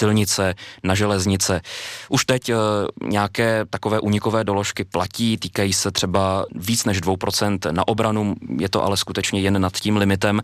silnice, na železnice. Už teď nějaké takové únikové doložky platí, týkají se třeba víc než 2% na obranu, je to ale skutečně jen nad tím limitem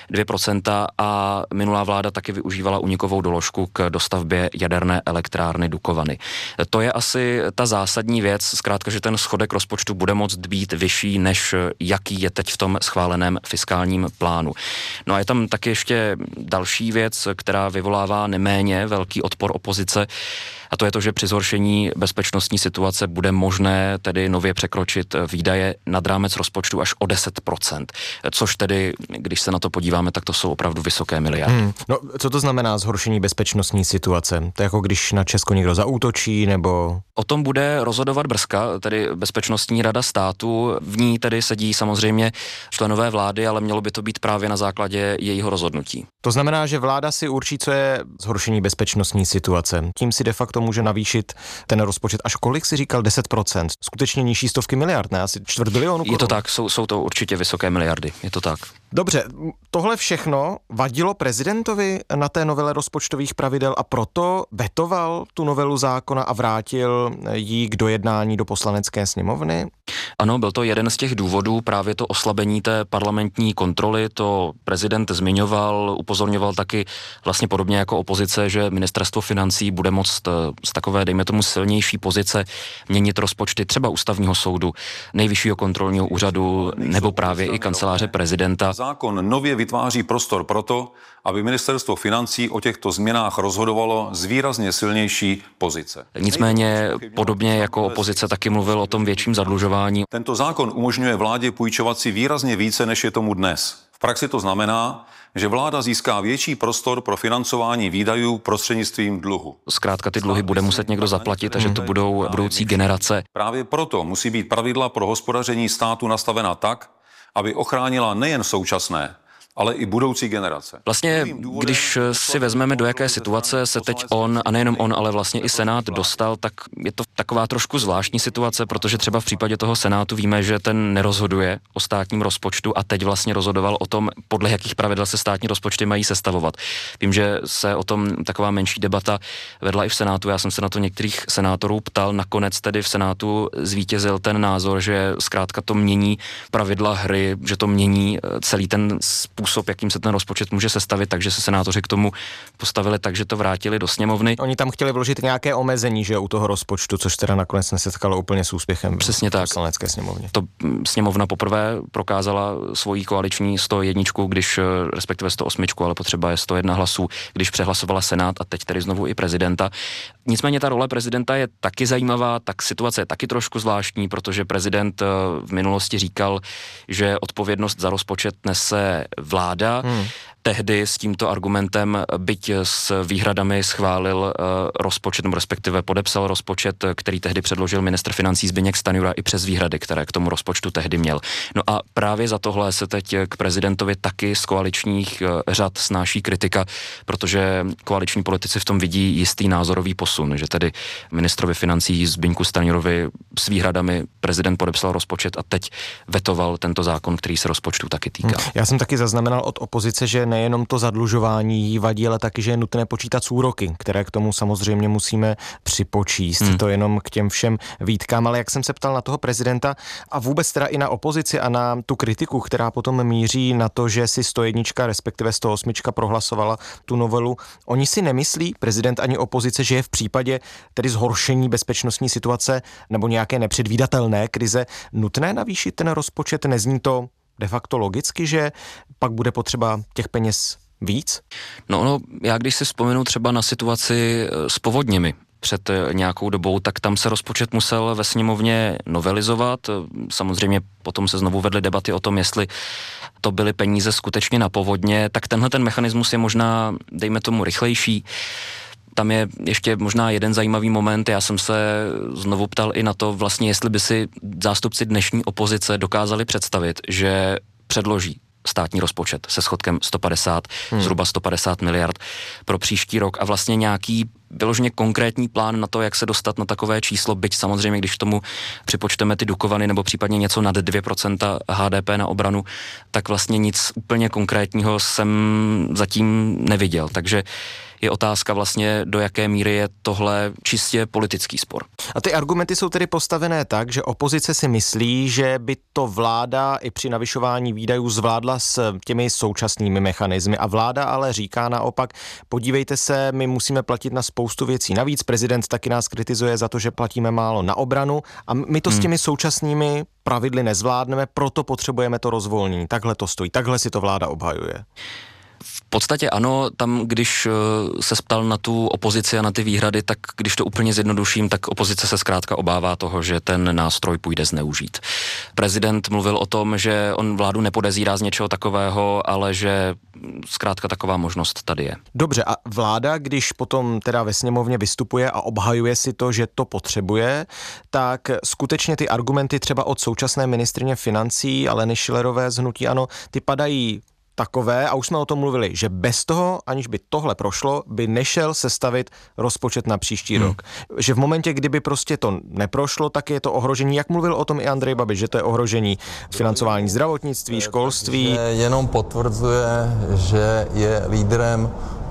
2% a minulá vláda taky využívala únikovou doložku k dostavbě jaderné elektrárny Dukovany. To je asi ta zásadní věc, zkrátka, že ten schodek rozpočtu bude moct být vyšší, než jaký je teď v tom schváleném fiskálním plánu. No a je tam taky ještě další věc, která vyvolává neméně velký odpor opozice, a to je to, že při zhoršení bezpečnostní situace bude možné tedy nově překročit výdaje nad rámec rozpočtu až o 10%, což tedy, když se na to podíváme, tak to jsou opravdu vysoké miliardy. No, co to znamená zhoršení bezpečnostní situace? To je jako když na Česko někdo zaútočí, nebo... O tom bude rozhodovat BRZka, tedy Bezpečnostní rada státu. V ní tedy sedí samozřejmě členové vlády, ale mělo by to být právě na základě jejího rozhodnutí. To znamená, že vláda si určí, co je zhoršení bezpečnostní situace. Tím si de facto může navýšit ten rozpočet až kolik si říkal 10%. Skutečně nižší stovky miliard, ne? Asi 250 milionů korun. Je to tak, jsou to určitě vysoké miliardy, je to tak. Dobře, tohle všechno vadilo prezidentovi na té novele rozpočtových pravidel a proto vetoval tu novelu zákona a vrátil ji k dojednání do Poslanecké sněmovny? Ano, byl to jeden z těch důvodů, právě to oslabení té parlamentní kontroly, to prezident zmiňoval, upozorňoval taky vlastně podobně jako opozice, že ministerstvo financí bude moct z takové, dejme tomu, silnější pozice měnit rozpočty třeba ústavního soudu, nejvyššího kontrolního úřadu nebo právě i kanceláře prezidenta. Zákon nově vytváří prostor proto, aby ministerstvo financí o těchto změnách rozhodovalo z výrazně silnější pozice. Nicméně podobně jako opozice taky mluvil o tom větším zadlužování. Tento zákon umožňuje vládě půjčovat si výrazně více, než je tomu dnes. V praxi to znamená, že vláda získá větší prostor pro financování výdajů prostřednictvím dluhu. Zkrátka ty dluhy bude muset někdo zaplatit a že to budou budoucí generace. Právě proto musí být pravidla pro hospodaření státu nastavena tak, aby ochránila nejen současné, ale i budoucí generace. Vlastně, když si vezmeme, do jaké situace se teď on, a nejenom on, ale vlastně i Senát dostal, tak je to taková trošku zvláštní situace, protože třeba v případě toho Senátu víme, že ten nerozhoduje o státním rozpočtu a teď vlastně rozhodoval o tom, podle jakých pravidel se státní rozpočty mají sestavovat. Vím, že se o tom taková menší debata vedla i v Senátu, já jsem se na to některých senátorů ptal, nakonec tedy v Senátu zvítězil ten názor, že zkrátka to mění pravidla hry, že to mění celý ten způsob, jakým se ten rozpočet může sestavit, takže se senátoři k tomu postavili tak, že to vrátili do sněmovny. Oni tam chtěli vložit nějaké omezení, že u toho rozpočtu, což teda nakonec nesetkalo úplně s úspěchem. Přesně tak. V Poslanecké sněmovně. To sněmovna poprvé prokázala svoji koaliční 101, když respektive 108, ale potřeba je 101 hlasů, když přehlasovala Senát a teď tedy znovu i prezidenta. Nicméně ta role prezidenta je taky zajímavá, tak situace je taky trošku zvláštní, protože prezident v minulosti říkal, že odpovědnost za rozpočet nese vláda. Tehdy s tímto argumentem, byť s výhradami, schválil rozpočet, nebo respektive podepsal rozpočet, který tehdy předložil ministr financí Zbyněk Stanjura i přes výhrady, které k tomu rozpočtu tehdy měl. No a právě za tohle se teď k prezidentovi taky z koaličních řad snáší kritika, protože koaliční politici v tom vidí jistý názorový posun, že tedy ministrovi financí Zbyňku Stanjurovi s výhradami prezident podepsal rozpočet a teď vetoval tento zákon, který se rozpočtu taky týká. Já jsem taky zaznamenal od opozice, že nejenom to zadlužování jí vadí, ale taky, že je nutné počítat s úroky, které k tomu samozřejmě musíme připočíst. To jenom k těm všem výtkám, ale jak jsem se ptal na toho prezidenta a vůbec teda i na opozici a na tu kritiku, která potom míří na to, že si 101, respektive 108 prohlasovala tu novelu. Oni si nemyslí, prezident ani opozice, že je v případě tedy zhoršení bezpečnostní situace nebo nějaké nepředvídatelné krize nutné navýšit ten rozpočet? Nezní to de facto logicky, že pak bude potřeba těch peněz víc? No, já když si vzpomenu třeba na situaci s povodněmi před nějakou dobou, tak tam se rozpočet musel ve sněmovně novelizovat. Samozřejmě potom se znovu vedly debaty o tom, jestli to byly peníze skutečně na povodně, tak tenhle ten mechanismus je možná, dejme tomu, rychlejší. Tam je ještě možná jeden zajímavý moment, já jsem se znovu ptal i na to vlastně, jestli by si zástupci dnešní opozice dokázali představit, že předloží státní rozpočet se schodkem zhruba 150 miliard pro příští rok a vlastně nějaký vyloženě konkrétní plán na to, jak se dostat na takové číslo, byť samozřejmě, když k tomu připočteme ty Dukovany nebo případně něco nad 2% HDP na obranu, tak vlastně nic úplně konkrétního jsem zatím neviděl. Takže je otázka vlastně, do jaké míry je tohle čistě politický spor. A ty argumenty jsou tedy postavené tak, že opozice si myslí, že by to vláda i při navyšování výdajů zvládla s těmi současnými mechanismy a vláda ale říká naopak, podívejte se, my musíme platit na spoustu věcí. Navíc prezident taky nás kritizuje za to, že platíme málo na obranu a my to s těmi současnými pravidly nezvládneme, proto potřebujeme to rozvolnění. Takhle to stojí, takhle si to vláda obhajuje. V podstatě ano, tam když se ptal na tu opozici a na ty výhrady, tak když to úplně zjednoduším, tak opozice se zkrátka obává toho, že ten nástroj půjde zneužít. Prezident mluvil o tom, že on vládu nepodezírá z něčeho takového, ale že zkrátka taková možnost tady je. Dobře, a vláda, když potom teda ve sněmovně vystupuje a obhajuje si to, že to potřebuje, tak skutečně ty argumenty třeba od současné ministryně financí Aleny Schillerové z hnutí ANO, ty padají takové, a už jsme o tom mluvili, že bez toho, aniž by tohle prošlo, by nešel sestavit rozpočet na příští rok. Že v momentě, kdyby prostě to neprošlo, tak je to ohrožení, jak mluvil o tom i Andrej Babiš, že to je ohrožení financování zdravotnictví, školství. Jenom potvrzuje, že je lídrem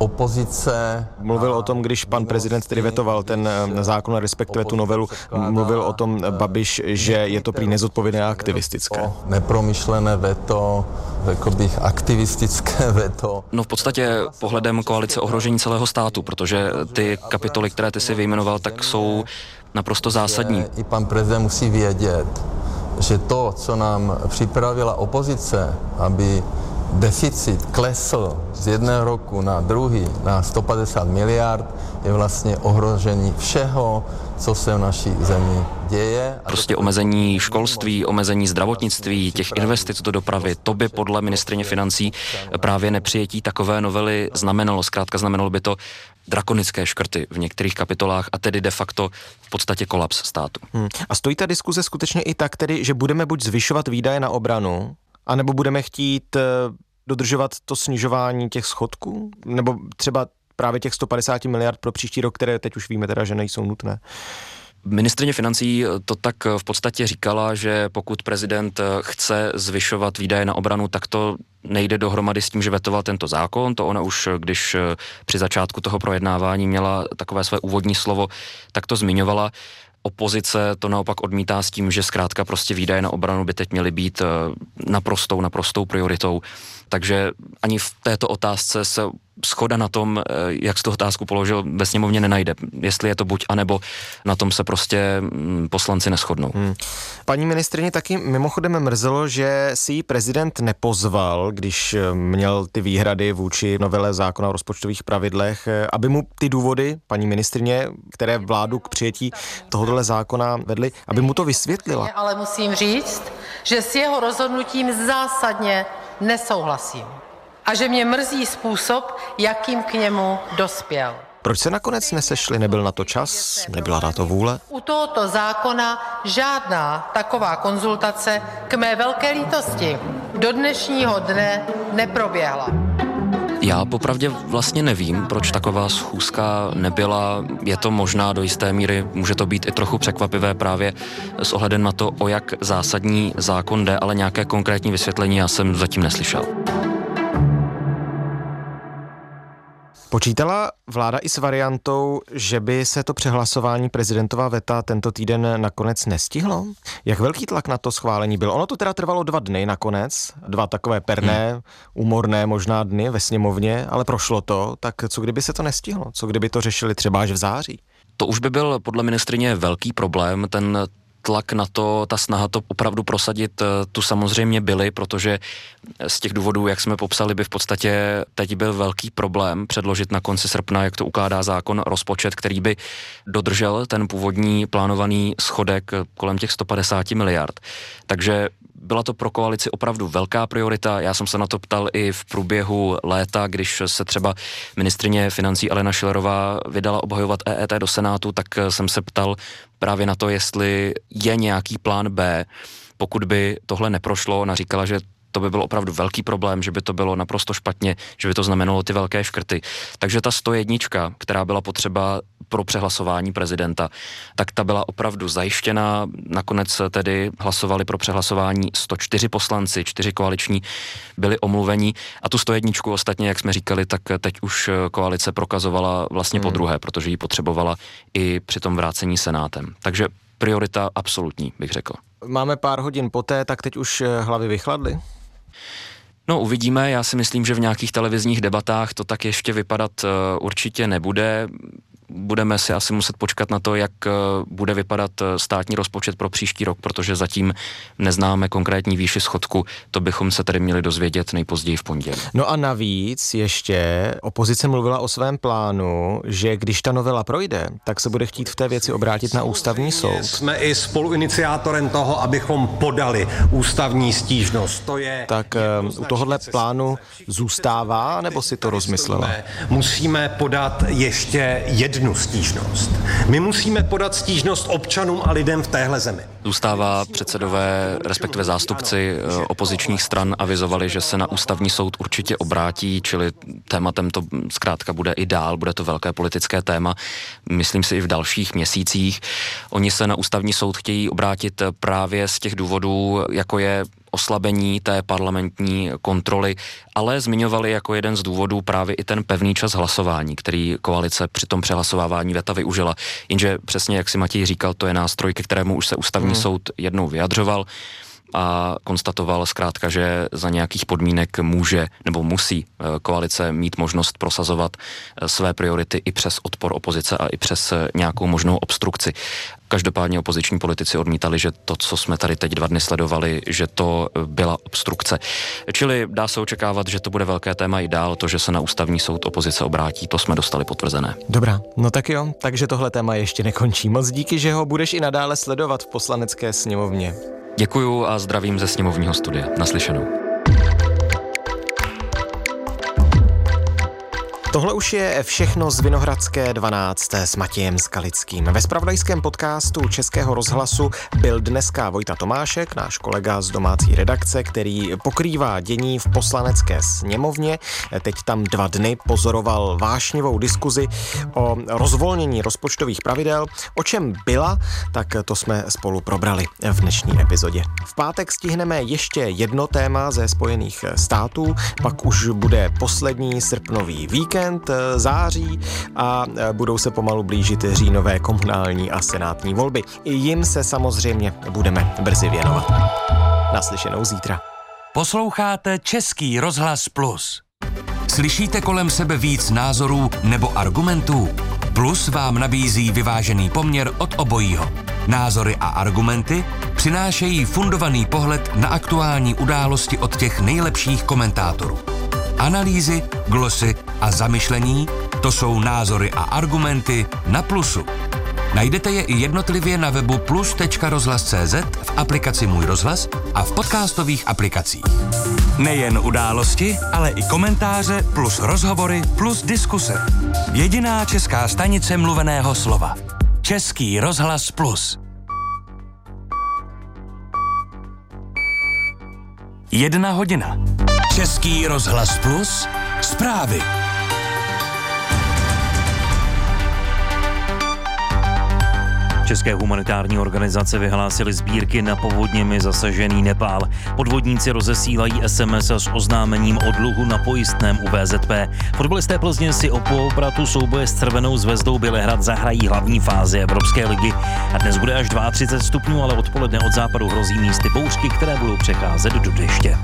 opozice. Mluvil o tom, když pan prezident tedy vetoval ten zákon, respektive tu novelu, mluvil o tom Babiš, že je to prý nezodpovědné a aktivistické. Nepromyšlené veto, řekl bych aktivistické veto. No v podstatě pohledem koalice ohrožení celého státu, protože ty kapitoly, které ty si vyjmenoval, tak jsou naprosto zásadní. I pan prezident musí vědět, že to, co nám připravila opozice, aby deficit klesl z jednoho roku na druhý na 150 miliard, je vlastně ohrožení všeho, co se v naší zemi děje. Prostě omezení školství, omezení zdravotnictví, těch investic do dopravy, to by podle ministryně financí právě nepřijetí takové novely znamenalo. Zkrátka znamenalo by to drakonické škrty v některých kapitolách a tedy de facto v podstatě kolaps státu. A stojí ta diskuze skutečně i tak tedy, že budeme buď zvyšovat výdaje na obranu, anebo budeme chtít dodržovat to snižování těch schodků? Nebo třeba právě těch 150 miliard pro příští rok, které teď už víme teda, že nejsou nutné? Ministryně financí to tak v podstatě říkala, že pokud prezident chce zvyšovat výdaje na obranu, tak to nejde dohromady s tím, že vetoval tento zákon. To ona už, když při začátku toho projednávání měla takové své úvodní slovo, tak to zmiňovala. Opozice to naopak odmítá s tím, že zkrátka prostě výdaje na obranu by teď měly být naprostou prioritou. Takže ani v této otázce se shoda na tom, jak jsi tu otázku položil, ve sněmovně nenajde. Jestli je to buď, anebo na tom se prostě poslanci neshodnou. Paní ministryni taky mimochodem mrzelo, že si ji prezident nepozval, když měl ty výhrady vůči novele zákona o rozpočtových pravidlech, aby mu ty důvody, paní ministryně, které vládu k přijetí tohoto zákona vedly, aby mu to vysvětlila. Ale musím říct, že s jeho rozhodnutím zásadně nesouhlasím a že mě mrzí způsob, jakým k němu dospěl. Proč se nakonec nesešli? Nebyl na to čas? Nebyla na to vůle? U tohoto zákona žádná taková konzultace k mé velké lítosti do dnešního dne neproběhla. Já popravdě vlastně nevím, proč taková schůzka nebyla. Je to možná do jisté míry, může to být i trochu překvapivé právě s ohledem na to, o jak zásadní zákon jde, ale nějaké konkrétní vysvětlení já jsem zatím neslyšel. Počítala vláda i s variantou, že by se to přehlasování prezidentova veta tento týden nakonec nestihlo? Jak velký tlak na to schválení byl? Ono to teda trvalo 2 dny nakonec, 2 takové perné, úmorné možná dny ve sněmovně, ale prošlo to, tak co kdyby se to nestihlo? Co kdyby to řešili třeba až v září? To už by byl podle ministryně velký problém, ten tlak na to, ta snaha to opravdu prosadit, tu samozřejmě byly, protože z těch důvodů, jak jsme popsali, by v podstatě teď byl velký problém předložit na konci srpna, jak to ukládá zákon, rozpočet, který by dodržel ten původní plánovaný schodek kolem těch 150 miliard. Takže byla to pro koalici opravdu velká priorita. Já jsem se na to ptal i v průběhu léta, když se třeba ministryně financí Alena Schillerová vydala obhajovat EET do Senátu, tak jsem se ptal právě na to, jestli je nějaký plán B, pokud by tohle neprošlo. Ona říkala, že to by byl opravdu velký problém, že by to bylo naprosto špatně, že by to znamenalo ty velké škrty. Takže ta 101, která byla potřeba pro přehlasování prezidenta, tak ta byla opravdu zajištěna. Nakonec tedy hlasovali pro přehlasování 104 poslanci, 4 koaliční byli omluvení a tu 101 ostatně, jak jsme říkali, tak teď už koalice prokazovala vlastně podruhé, protože ji potřebovala i při tom vrácení Senátem. Takže priorita absolutní, bych řekl. Máme pár hodin poté, tak teď už hlavy vychladly? No uvidíme, já si myslím, že v nějakých televizních debatách to tak ještě vypadat určitě nebude. Budeme si asi muset počkat na to, jak bude vypadat státní rozpočet pro příští rok, protože zatím neznáme konkrétní výši schodku. To bychom se tedy měli dozvědět nejpozději v pondělí. No a navíc ještě opozice mluvila o svém plánu, že když ta novela projde, tak se bude chtít v té věci obrátit na ústavní soud. Jsme i spoluiniciátorem toho, abychom podali ústavní stížnost. Tak u tohohle plánu zůstává, nebo si to rozmyslela? Musíme podat ještě jednu stížnost. My musíme podat stížnost občanům a lidem v téhle zemi. Zůstává, předsedové, respektive zástupci opozičních stran avizovali, že se na ústavní soud určitě obrátí, čili tématem to zkrátka bude i dál, bude to velké politické téma, myslím si i v dalších měsících. Oni se na ústavní soud chtějí obrátit právě z těch důvodů, jako je oslabení té parlamentní kontroly, ale zmiňovali jako jeden z důvodů právě i ten pevný čas hlasování, který koalice při tom přehlasovávání veta využila. Jenže přesně, jak si Matěj říkal, to je nástroj, ke kterému už se ústavní soud jednou vyjadřoval a konstatoval zkrátka, že za nějakých podmínek může nebo musí koalice mít možnost prosazovat své priority i přes odpor opozice a i přes nějakou možnou obstrukci. Každopádně opoziční politici odmítali, že to, co jsme tady teď 2 dny sledovali, že to byla obstrukce. Čili dá se očekávat, že to bude velké téma i dál, to, že se na ústavní soud opozice obrátí, to jsme dostali potvrzené. Dobrá, no tak jo, takže tohle téma ještě nekončí. Moc díky, že ho budeš i nadále sledovat v Poslanecké sněmovně. Děkuju a zdravím ze sněmovního studia. Naslyšenou. Tohle už je všechno z Vinohradské 12. s Matějem Skalickým. Ve zpravodajském podcastu Českého rozhlasu byl dneska Vojta Tomášek, náš kolega z domácí redakce, který pokrývá dění v Poslanecké sněmovně. Teď tam 2 dny pozoroval vášnivou diskuzi o rozvolnění rozpočtových pravidel. O čem byla, tak to jsme spolu probrali v dnešní epizodě. V pátek stihneme ještě jedno téma ze Spojených států, pak už bude poslední srpnový víkend, září a budou se pomalu blížit říjnové komunální a senátní volby. I jim se samozřejmě budeme brzy věnovat. Naslyšenou zítra. Posloucháte Český rozhlas Plus. Slyšíte kolem sebe víc názorů nebo argumentů? Plus vám nabízí vyvážený poměr od obojího. Názory a argumenty přinášejí fundovaný pohled na aktuální události od těch nejlepších komentátorů. Analýzy, glosy a zamyšlení, to jsou názory a argumenty na Plusu. Najdete je i jednotlivě na webu plus.rozhlas.cz, v aplikaci Můj rozhlas a v podcastových aplikacích. Nejen události, ale i komentáře, plus rozhovory, plus diskuse. Jediná česká stanice mluveného slova. Český rozhlas Plus. 1 hodina. Český rozhlas Plus. Zprávy. České humanitární organizace vyhlásily sbírky na povodněmi zasažený Nepál. Podvodníci rozesílají SMS s oznámením o dluhu na pojistném u VZP. Fotbalisté Plzně si o poobratu souboje s Crvenou zvezdou Bělehrad zahrají hlavní fázi Evropské ligy. A dnes bude až 32 stupňů, ale odpoledne od západu hrozí místy bouřky, které budou přecházet do deště.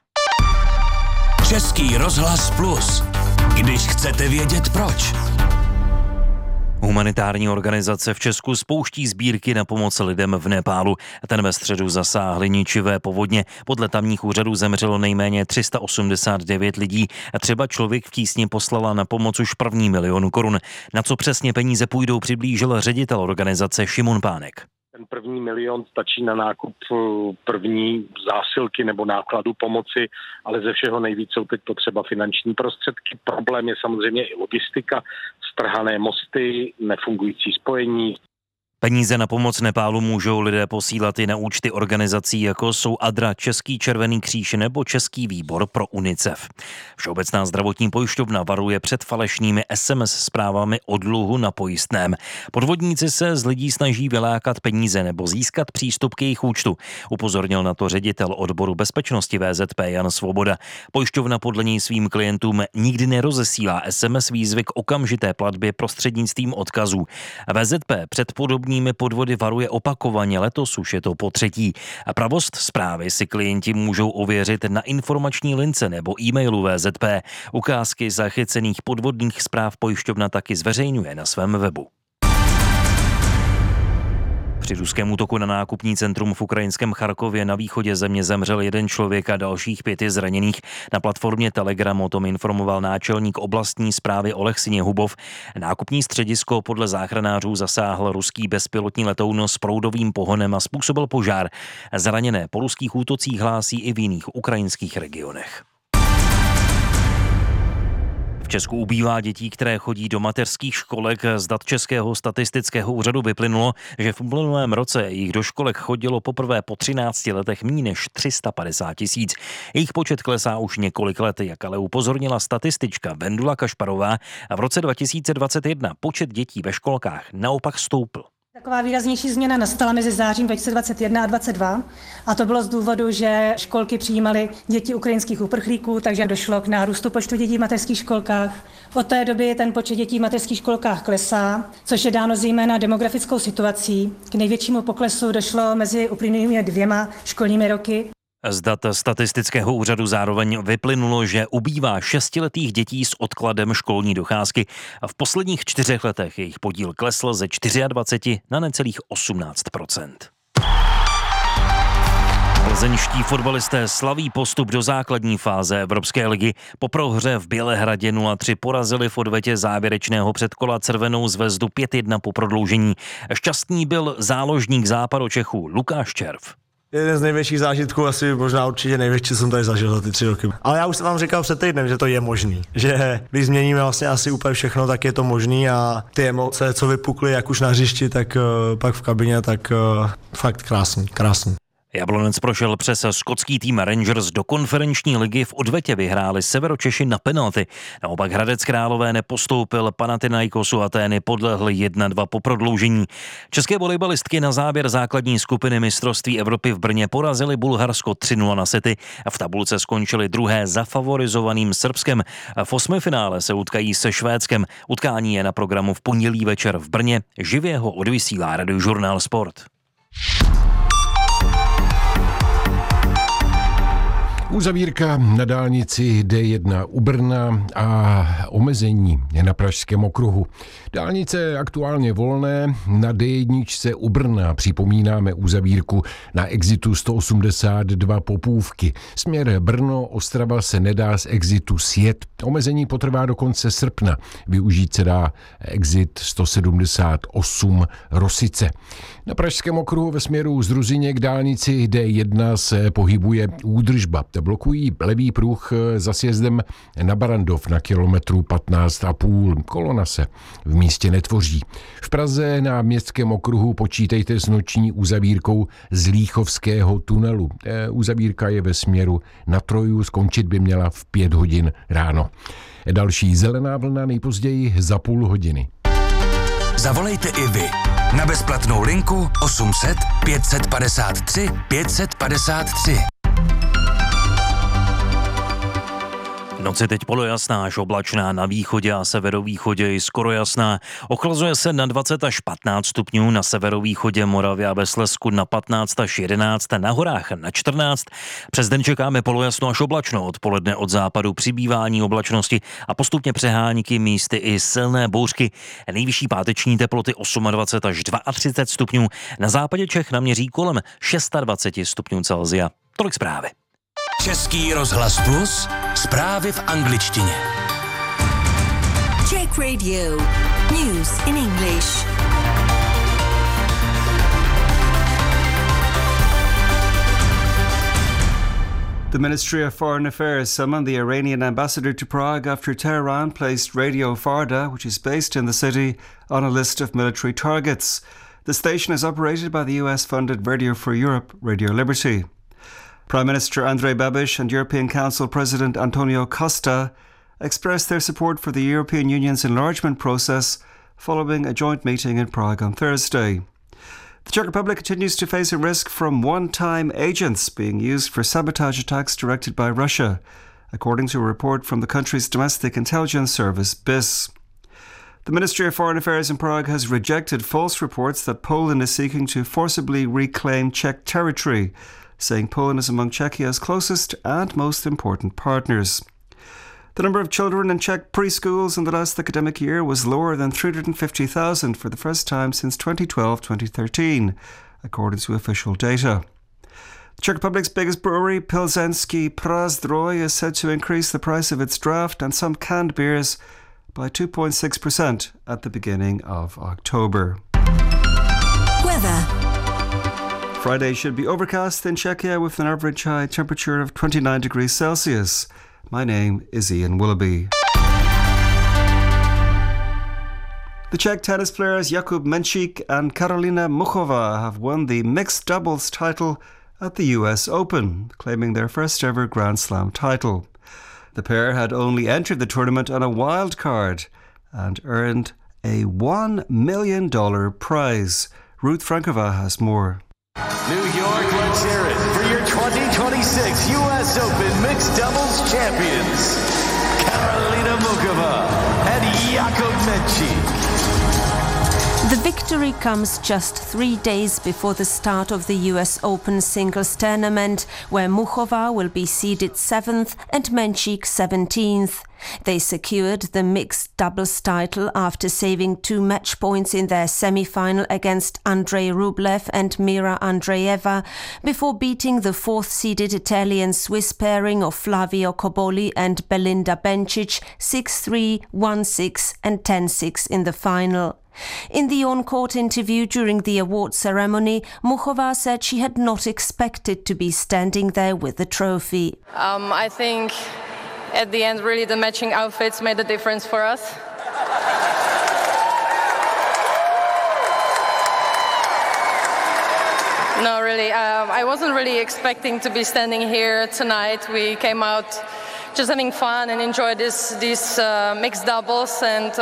Český rozhlas Plus. Když chcete vědět proč. Humanitární organizace v Česku spouští sbírky na pomoc lidem v Nepálu. Ten ve středu zasáhly ničivé povodně. Podle tamních úřadů zemřelo nejméně 389 lidí a třeba Člověk v tísni poslala na pomoc už 1 milion korun. Na co přesně peníze půjdou, přiblížil ředitel organizace Šimon Pánek. Ten 1 milion stačí na nákup první zásilky nebo nákladu pomoci, ale ze všeho nejvíc jsou teď potřeba finanční prostředky. Problém je samozřejmě i logistika, strhané mosty, nefungující spojení. Peníze na pomoc Nepálu můžou lidé posílat i na účty organizací, jako jsou ADRA, Český červený kříž nebo Český výbor pro UNICEF. Všeobecná zdravotní pojišťovna varuje před falešnými SMS zprávami o dluhu na pojistném. Podvodníci se z lidí snaží vylákat peníze nebo získat přístup k jejich účtu. Upozornil na to ředitel odboru bezpečnosti VZP Jan Svoboda. Pojišťovna podle něj svým klientům nikdy nerozesílá SMS výzvy k okamžité platbě prostřednictvím odkazů. VZP před podobnými podvody varuje opakovaně, letos už je to po třetí. A pravost zprávy si klienti můžou ověřit na informační lince nebo e-mailu VZP. Ukázky zachycených podvodných zpráv pojišťovna taky zveřejňuje na svém webu. Při ruském útoku na nákupní centrum v ukrajinském Charkově na východě země zemřel jeden člověk a dalších 5 zraněných. Na platformě Telegram o tom informoval náčelník oblastní správy Oleh Siněhubov. Nákupní středisko podle záchranářů zasáhl ruský bezpilotní letoun s proudovým pohonem a způsobil požár. Zraněné po ruských útocích hlásí i v jiných ukrajinských regionech. V Česku ubývá dětí, které chodí do mateřských školek. Z dat Českého statistického úřadu vyplynulo, že v uplynulém roce jich do školek chodilo poprvé po 13 letech méně než 350 000. Jejich počet klesá už několik let, jak ale upozornila statistička Vendula Kašparová, a v roce 2021 počet dětí ve školkách naopak stoupl. Taková výraznější změna nastala mezi zářím 2021 a 2022 a to bylo z důvodu, že školky přijímaly děti ukrajinských uprchlíků, takže došlo k nárůstu počtu dětí v mateřských školkách. Od té doby ten počet dětí v mateřských školkách klesá, což je dáno zejména demografickou situací. K největšímu poklesu došlo mezi uplynulými 2 školními roky. Z dat statistického úřadu zároveň vyplynulo, že ubývá 6letých dětí s odkladem školní docházky a v posledních 4 letech jejich podíl klesl ze 24 na necelých 18%. Plzeňští fotbalisté slaví postup do základní fáze Evropské ligy. Po prohře v Bělehradě 0-3 porazili v odvetě závěrečného předkola Crvenou Zvezdu 5-1 po prodloužení. Šťastný byl záložník Západočechů Lukáš Červ. Jeden z největších zážitků, asi možná určitě největší, jsem tady zažil za ty 3 roky. Ale já už jsem vám říkal před týdnem, že to je možný. Že když změníme vlastně asi úplně všechno, tak je to možný a ty emoce, co vypukly, jak už na hřišti, tak pak v kabině, tak fakt krásný. Jablonec prošel přes skotský tým Rangers do konferenční ligy, v odvetě vyhráli Severočeši na penalty. Naopak Hradec Králové nepostoupil, Panathinaikosu Atény podlehli 1-2 po prodloužení. České volejbalistky na závěr základní skupiny mistrovství Evropy v Brně porazili Bulharsko 3-0 na sety a v tabulce skončili druhé za favorizovaným Srbskem. V 8. finále se utkají se Švédskem. Utkání je na programu v pondělí večer v Brně. Živě ho odvysílá Radiožurnál Sport. Uzavírka na dálnici D1 u Brna a omezení na Pražském okruhu. Dálnice je aktuálně volné, na D1 u Brna připomínáme uzavírku na exitu 182 Popůvky. Směr Brno-Ostrava se nedá z exitu sjet. Omezení potrvá do konce srpna. Využít se dá exit 178 Rosice. Na Pražském okruhu ve směru z Ruzyně k dálnici D1 se pohybuje údržba. Blokují levý pruh za sjezdem na Barandov na kilometru 15,5. Kolona se v místě netvoří. V Praze na Městském okruhu počítejte s noční uzavírkou z Líchovského tunelu. Uzavírka je ve směru na Troju, skončit by měla v 5 hodin ráno. Další zelená vlna nejpozději za půl hodiny. Zavolejte i vy na bezplatnou linku 800 553 553. Noci teď polojasná až oblačná, na východě a severovýchodě i skoro jasná. Ochlazuje se na 20 až 15 stupňů, na severovýchodě Moravě a ve Slezsku na 15 až 11, na horách na 14. Přes den čekáme polojasno až oblačno, odpoledne od západu přibývání oblačnosti a postupně přehánky, místy i silné bouřky. Nejvyšší páteční teploty 28 až 32 stupňů, na západě Čech naměří kolem 26 stupňů Celsia. Tolik zprávy. Český rozhlas Plus, zprávy v angličtině. Czech Radio, news in English. The Ministry of Foreign Affairs summoned the Iranian ambassador to Prague after Tehran placed Radio Farda, which is based in the city, on a list of military targets. The station is operated by the US-funded Radio Free Europe, Radio Liberty. Prime Minister Andrej Babiš and European Council President Antonio Costa expressed their support for the European Union's enlargement process following a joint meeting in Prague on Thursday. The Czech Republic continues to face a risk from one-time agents being used for sabotage attacks directed by Russia, according to a report from the country's domestic intelligence service, BIS. The Ministry of Foreign Affairs in Prague has rejected false reports that Poland is seeking to forcibly reclaim Czech territory, saying Poland is among Czechia's closest and most important partners. The number of children in Czech preschools in the last academic year was lower than 350,000 for the first time since 2012-2013, according to official data. The Czech Republic's biggest brewery, Plzeňský Prazdroj, is said to increase the price of its draft and some canned beers by 2.6% at the beginning of October. Weather. Friday should be overcast in Czechia with an average high temperature of 29 degrees Celsius. My name is Ian Willoughby. The Czech tennis players Jakub Menšík and Karolina Muchová have won the mixed doubles title at the US Open, claiming their first ever Grand Slam title. The pair had only entered the tournament on a wild card and earned a $1 million prize. Ruth Frankova has more. New York, let's hear it for your 2026 U.S. Open Mixed Doubles Champions, Karolina Muchová and Jakub Menšík. The victory comes just 3 days before the start of the US Open singles tournament, where Muchová will be seeded 7th and Menšík 17th. They secured the mixed doubles title after saving 2 match points in their semi-final against Andrei Rublev and Mira Andreeva, before beating the 4th-seeded Italian-Swiss pairing of Flavio Cobolli and Belinda Bencic 6-3, 1-6 and 10-6 in the final. In the on-court interview during the award ceremony, Muchová said she had not expected to be standing there with the trophy. I think at the end, really, the matching outfits made a difference for us. No, really, I wasn't really expecting to be standing here tonight. We came out just having fun and enjoyed these mixed doubles, and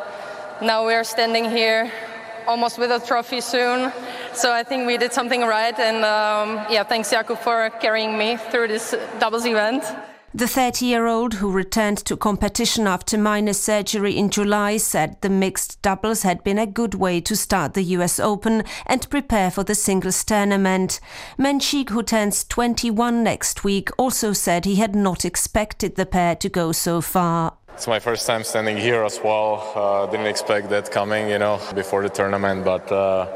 now we're standing here almost with a trophy soon. So I think we did something right, and thanks Jakub for carrying me through this doubles event. The 30-year-old, who returned to competition after minor surgery in July, said the mixed doubles had been a good way to start the US Open and prepare for the singles tournament. Menšík, who turns 21 next week, also said he had not expected the pair to go so far. It's my first time standing here as well. Didn't expect that coming, before the tournament, but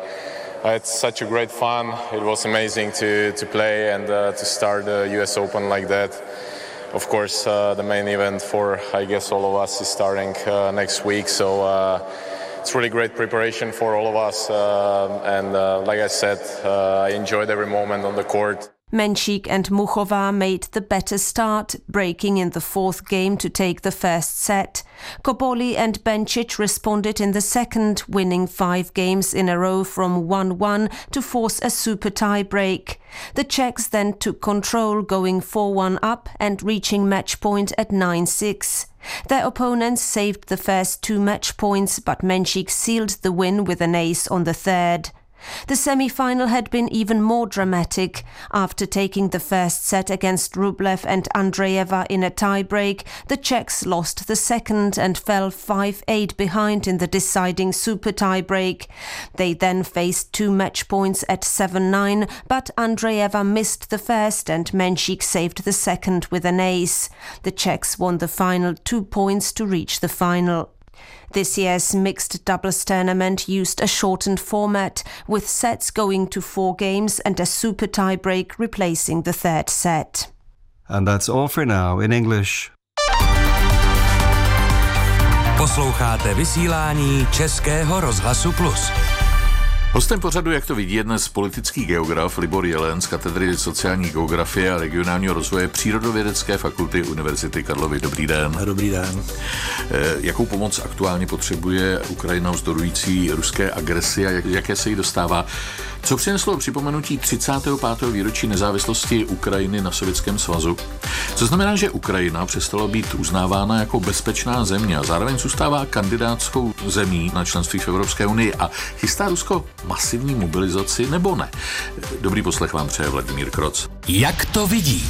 I had such a great fun. It was amazing to play and to start the US Open like that. Of course, the main event for, I guess, all of us is starting next week. So it's really great preparation for all of us. And like I said, I enjoyed every moment on the court. Menšík and Muchová made the better start, breaking in the 4th game to take the first set. Cobolli and Bencic responded in the second, winning 5 games in a row from 1-1 to force a super tie break. The Czechs then took control, going 4-1 up and reaching match point at 9-6. Their opponents saved the first 2 match points, but Menšík sealed the win with an ace on the 3rd. The semi-final had been even more dramatic. After taking the first set against Rublev and Andreeva in a tie-break, the Czechs lost the second and fell 5-8 behind in the deciding super tie-break. They then faced 2 match points at 7-9, but Andreeva missed the first and Menšík saved the second with an ace. The Czechs won the final 2 points to reach the final. This year's mixed doubles tournament used a shortened format, with sets going to 4 games and a super tie-break replacing the 3rd set. And that's all for now in English. Posloucháte vysílání Českého rozhlasu Plus. Hostem pořadu, jak to vidí, je dnes politický geograf Libor Jelen z katedry sociální geografie a regionálního rozvoje Přírodovědecké fakulty Univerzity Karlovy. Dobrý den. Dobrý den. Jakou pomoc aktuálně potřebuje Ukrajina vzdorující ruské agresi a jaké se jí dostává? Co přineslo připomenutí 35. výročí nezávislosti Ukrajiny na Sovětském svazu? Co znamená, že Ukrajina přestala být uznávána jako bezpečná země a zároveň zůstává kandidátskou zemí na členství v Evropské unii a chystá Rusko masivní mobilizaci nebo ne? Dobrý poslech vám přeje Vladimír Kroc. Jak to vidí?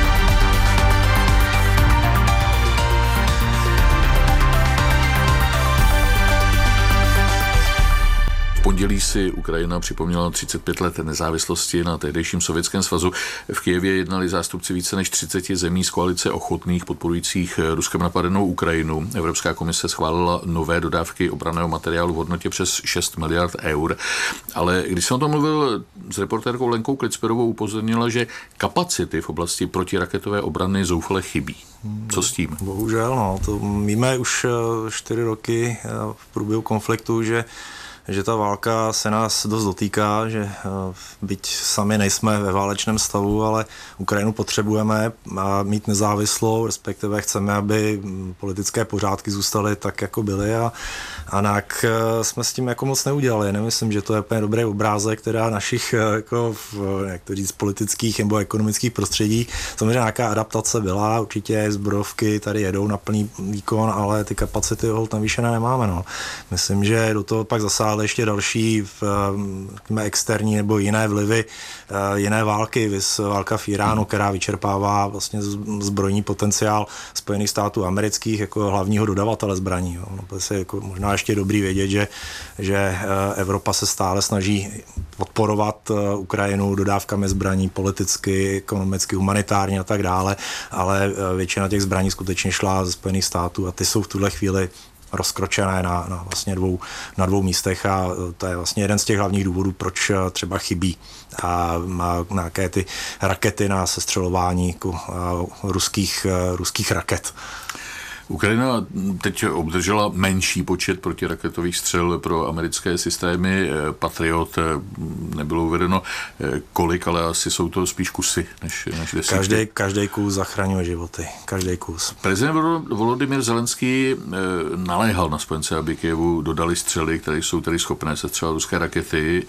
V pondělí si Ukrajina připomněla 35 let nezávislosti na tehdejším Sovětském svazu. V Kyjevě jednali zástupci více než 30 zemí z koalice ochotných podporujících Ruskem napadenou Ukrajinu. Evropská komise schválila nové dodávky obranného materiálu v hodnotě přes 6 miliard eur. Ale když jsem o tom mluvil s reportérkou Lenkou Klicperovou, upozornila, že kapacity v oblasti protiraketové obrany zoufale chybí. Co s tím? Bohužel, no, to víme už 4 roky v průběhu konfliktu, že ta válka se nás dost dotýká, že byť sami nejsme ve válečném stavu, ale Ukrajinu potřebujeme a mít nezávislou, respektive chceme, aby politické pořádky zůstaly tak, jako byly a nějak jsme s tím jako moc neudělali. Nemyslím, že to je úplně dobrý obrázek, která našich jako jak to říct, politických nebo ekonomických prostředí. Samozřejmě nějaká adaptace byla, určitě zbrojovky tady jedou na plný výkon, ale ty kapacity holt navýšené nemáme. No. Myslím, že do toho pak zasáhly ještě další externí nebo jiné vlivy, jiné války, válka v Iránu, která vyčerpává vlastně zbrojní potenciál Spojených států amerických jako hlavního dodavatele zbraní. Jo. No, to je jako možná ještě dobrý vědět, že Evropa se stále snaží podporovat Ukrajinu dodávkami zbraní politicky, ekonomicky, humanitárně a tak dále, ale většina těch zbraní skutečně šla ze Spojených států a ty jsou v tuhle chvíli rozkročené na vlastně dvou místech a to je vlastně jeden z těch hlavních důvodů, proč třeba chybí a má nějaké ty rakety na sestřelování jako ruských raket. Ukrajina teď obdržela menší počet protiraketových střel pro americké systémy. Patriot nebylo uvedeno kolik, ale asi jsou to spíš kusy než desítky. Každý kus zachraňuje životy. Každý kus. Prezident Volodymyr Zelenský naléhal na spojence, aby Kyjevu dodali střely, které jsou tedy schopné sestřelovat ruské rakety.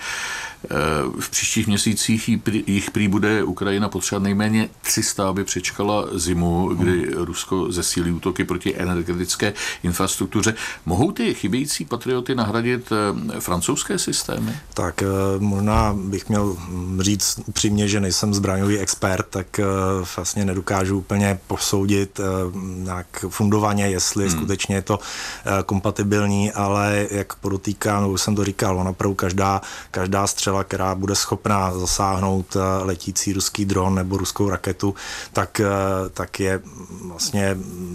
V příštích měsících jich prý bude Ukrajina potřebovat nejméně 300, aby přečkala zimu, kdy Rusko zesílí útoky proti energetické infrastruktuře. Mohou ty chybějící patrioty nahradit francouzské systémy? Tak možná bych měl říct upřímně, že nejsem zbraňový expert, tak vlastně nedokážu úplně posoudit nějak fundovaně, jestli skutečně je to kompatibilní, ale jak podotýkám, už jsem to říkal, opravdu každá střela, která bude schopná zasáhnout letící ruský dron nebo ruskou raketu, tak je vlastně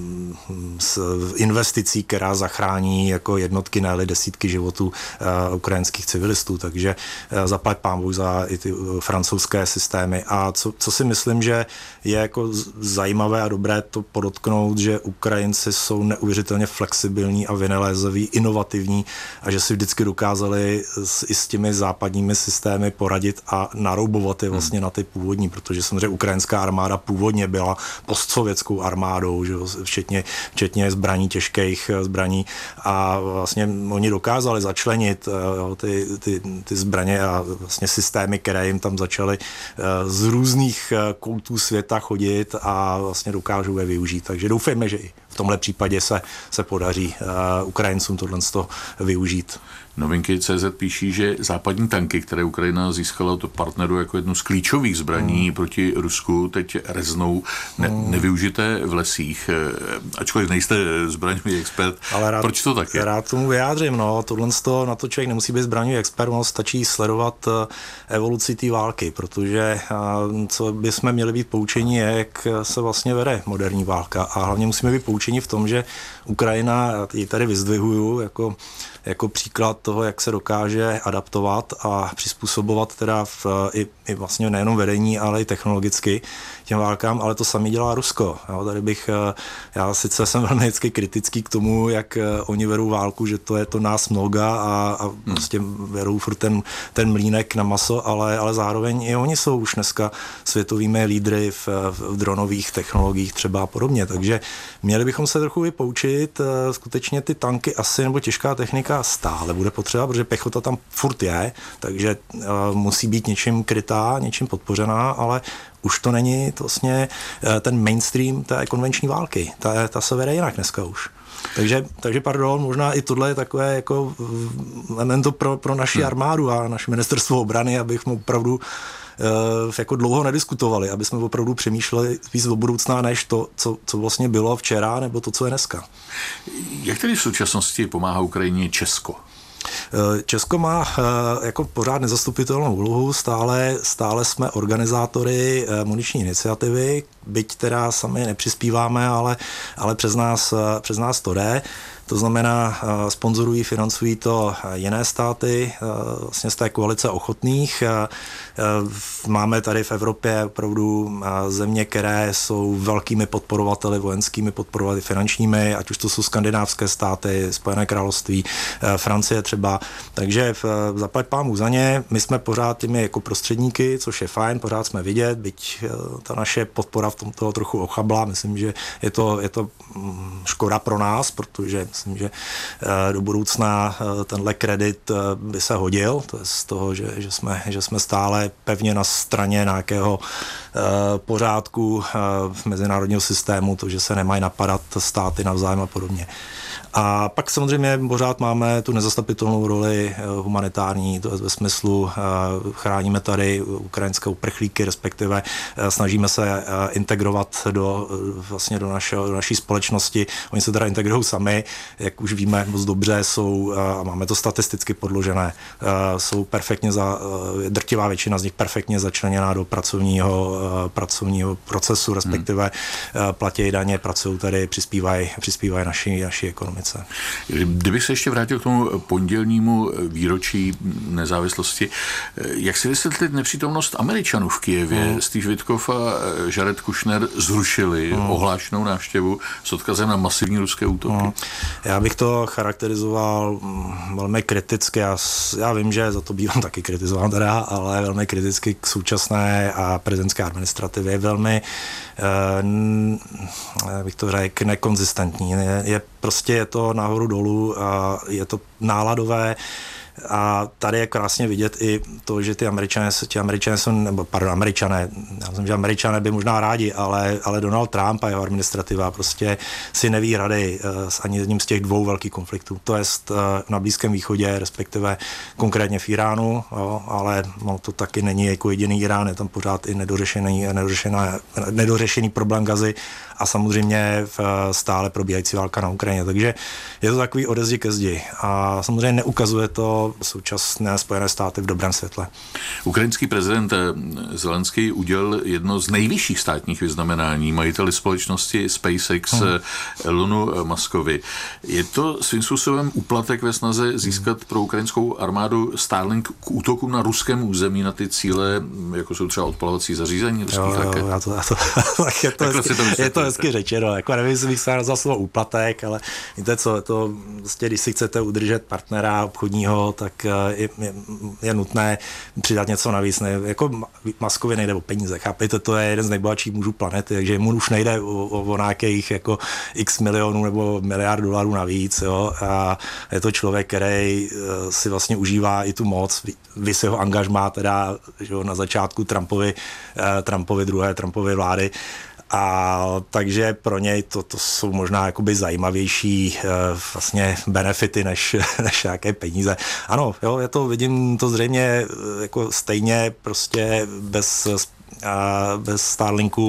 investicí, která zachrání jako jednotky, ne desítky životů ukrajinských civilistů. Takže zaplať pánbůh za i ty francouzské systémy. A co si myslím, že je jako zajímavé a dobré to podotknout, že Ukrajinci jsou neuvěřitelně flexibilní a vynalézaví, inovativní a že si vždycky dokázali i s těmi západními systémy poradit a naroubovat je vlastně na ty původní, protože samozřejmě ukrajinská armáda původně byla postsovětskou armádou, že včetně zbraní, těžkých zbraní a vlastně oni dokázali začlenit ty zbraně a vlastně systémy, které jim tam začaly z různých koutů světa chodit a vlastně dokážou je využít. Takže doufejme, že i v tomhle případě se podaří Ukrajincům tohle využít. Novinky CZ píší, že západní tanky, které Ukrajina získala od partnerů jako jednu z klíčových zbraní proti Rusku, teď reznou nevyužité v lesích. Ačkoliv nejste zbraňový expert, ale proč to tak je? Rád tomu vyjádřím. Na to člověk nemusí být zbraňový expert, stačí sledovat evoluci té války, protože co bychom měli být poučení je, jak se vlastně vede moderní válka a hlavně musíme být poučení poučení v tom, že Ukrajina, já ji tady vyzdvihuju jako příklad toho, jak se dokáže adaptovat a přizpůsobovat teda i vlastně nejenom vedení, ale i technologicky těm válkám, ale to samé dělá Rusko. Jo, tady já sice jsem velmi vždycky kritický k tomu, jak oni vedou válku, že to je to nás mnoga a prostě vedou furt ten mlýnek na maso, ale zároveň i oni jsou už dneska světovými lídry v dronových technologiích třeba a podobně, takže měli bychom se trochu vypoučit, skutečně ty tanky asi nebo těžká technika stále bude potřeba, protože pěchota tam furt je, takže musí být něčím krytá, něčím podpořená, ale už to není to vlastně ten mainstream té konvenční války. Ta se vede jinak dneska už. Takže pardon, možná i tohle je takové jako memento pro naši armádu a naše ministerstvo obrany, abychom opravdu jako dlouho nediskutovali, aby jsme opravdu přemýšleli víc do budoucna, než to, co vlastně bylo včera, nebo to, co je dneska. Jak tedy v současnosti pomáhá Ukrajině Česko? Česko má jako pořád nezastupitelnou úlohu, stále jsme organizátory muniční iniciativy, byť teda sami nepřispíváme, ale přes nás to jde. To znamená, sponzorují, financují to jiné státy, vlastně z té koalice ochotných. Máme tady v Evropě opravdu země, které jsou velkými podporovateli, vojenskými podporovateli, finančními, ať už to jsou skandinávské státy, Spojené království, Francie třeba. Takže zaplať pámu za ně. My jsme pořád těmi jako prostředníky, což je fajn, pořád jsme vidět, byť ta naše podpora v tomto trochu ochabla. Myslím, že je to škoda pro nás, protože myslím, že do budoucna tenhle kredit by se hodil, to je z toho, že jsme stále pevně na straně nějakého pořádku mezinárodního systému, to, že se nemají napadat státy navzájem a podobně. A pak samozřejmě pořád máme tu nezastupitelnou roli humanitární, to je ve smyslu chráníme tady ukrajinské uprchlíky, respektive snažíme se integrovat do naší společnosti. Oni se teda integrují sami, jak už víme moc dobře, a máme to statisticky podložené, jsou perfektně drtivá většina z nich perfektně začleněná do pracovního procesu, respektive platí daně, pracují tady, přispívají naší ekonomice. Kdybych se ještě vrátil k tomu pondělnímu výročí nezávislosti, jak si vysvětlit nepřítomnost Američanů v Kyjevě? Steve Witkoff a Jared Kushner zrušili ohlášenou návštěvu s odkazem na masivní ruské útoky. Já bych to charakterizoval velmi kriticky. Já vím, že za to bývám taky kritizován teda, ale velmi kriticky k současné a prezidentské administrativě. Velmi, bych to řekl, nekonzistentní. Je to nahoru dolů a je to náladové. A tady je krásně vidět i to, že Američané já myslím, že Američané by možná rádi, ale Donald Trump a jeho administrativa prostě si neví rady s ani jedním z těch dvou velkých konfliktů. To je na Blízkém východě, respektive konkrétně v Iránu, jo, ale to taky není jako jediný Irán, je tam pořád i nedořešený problém Gazy a samozřejmě stále probíhající válka na Ukrajině. Takže je to takový ode zdi ke zdi a samozřejmě neukazuje to současné Spojené státy v dobrém světle. Ukrajinský prezident Zelenský udělil jedno z nejvyšších státních vyznamenání majiteli společnosti SpaceX Elonu Muskovi. Je to svým způsobem úplatek ve snaze získat pro ukrajinskou armádu Starlink k útokům na ruském území na ty cíle, jako jsou třeba odpalovací zařízení ruských raket? Je to hezky řečeno. Jako nevím, jestli bych se nazval slovo úplatek, ale víte co, to vlastně, když si chcete udržet partnera obchodního, tak je nutné přidat něco navíc. Jako Muskovi nejde o peníze, chápejte, to je jeden z nejbohatších mužů planety, takže mu už nejde o nějakých jako x milionů nebo miliard dolarů navíc. Jo? A je to člověk, který si vlastně užívá i tu moc. Vy si ho angažmá teda že na začátku Trumpovy vlády. A takže pro něj to jsou možná jakoby zajímavější vlastně benefity než nějaké peníze. Ano, jo, vidím to zřejmě jako stejně prostě bez Starlinku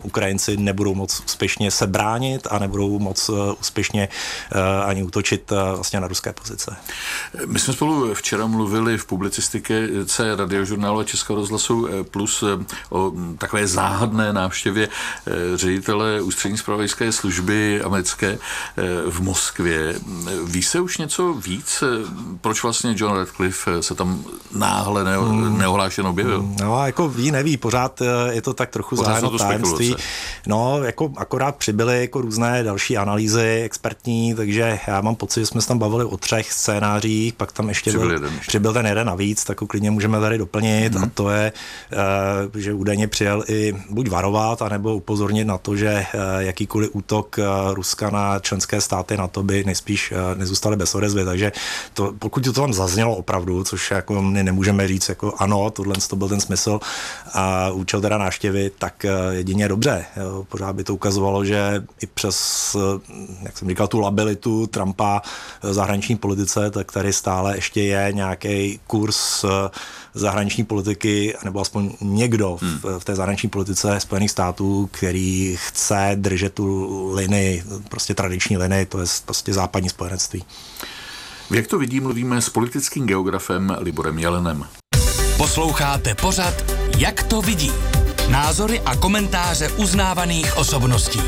Ukrajinci nebudou moc úspěšně se bránit a nebudou moc úspěšně ani útočit vlastně na ruské pozice. My jsme spolu včera mluvili v publicistice Radiožurnálu a Českého rozhlasu Plus o takové záhadné návštěvě ředitele ústřední zpravodajské služby americké v Moskvě. Ví se už něco víc? Proč vlastně John Radcliffe se tam náhle neohlášen objevil? No, jako neví, pořád je to tak trochu zájemno tajemství. No, jako akorát přibyly jako různé další analýzy expertní, takže já mám pocit, že jsme se tam bavili o 3 scénářích, pak tam ještě přibyl ten jeden navíc, tak klidně můžeme tady doplnit a to je, že údajně přijel i buď varovat, anebo upozornit na to, že jakýkoliv útok Ruska na členské státy na to by nejspíš nezůstaly bez odezvy, takže to, pokud to tam zaznělo opravdu, což jako my nemůžeme říct jako ano, tohle to byl ten smysl a účel teda návštěvy, tak jedině dobře. Jo. Pořád by to ukazovalo, že i přes, jak jsem říkal, tu labilitu Trumpa v zahraniční politice, tak tady stále ještě je nějaký kurz zahraniční politiky, nebo aspoň někdo v té zahraniční politice Spojených států, který chce držet tu linii, prostě tradiční linii, to je prostě západní spojenectví. Jak to vidí, mluvíme s politickým geografem Liborem Jelenem. Posloucháte pořad Jak to vidí? Názory a komentáře uznávaných osobností.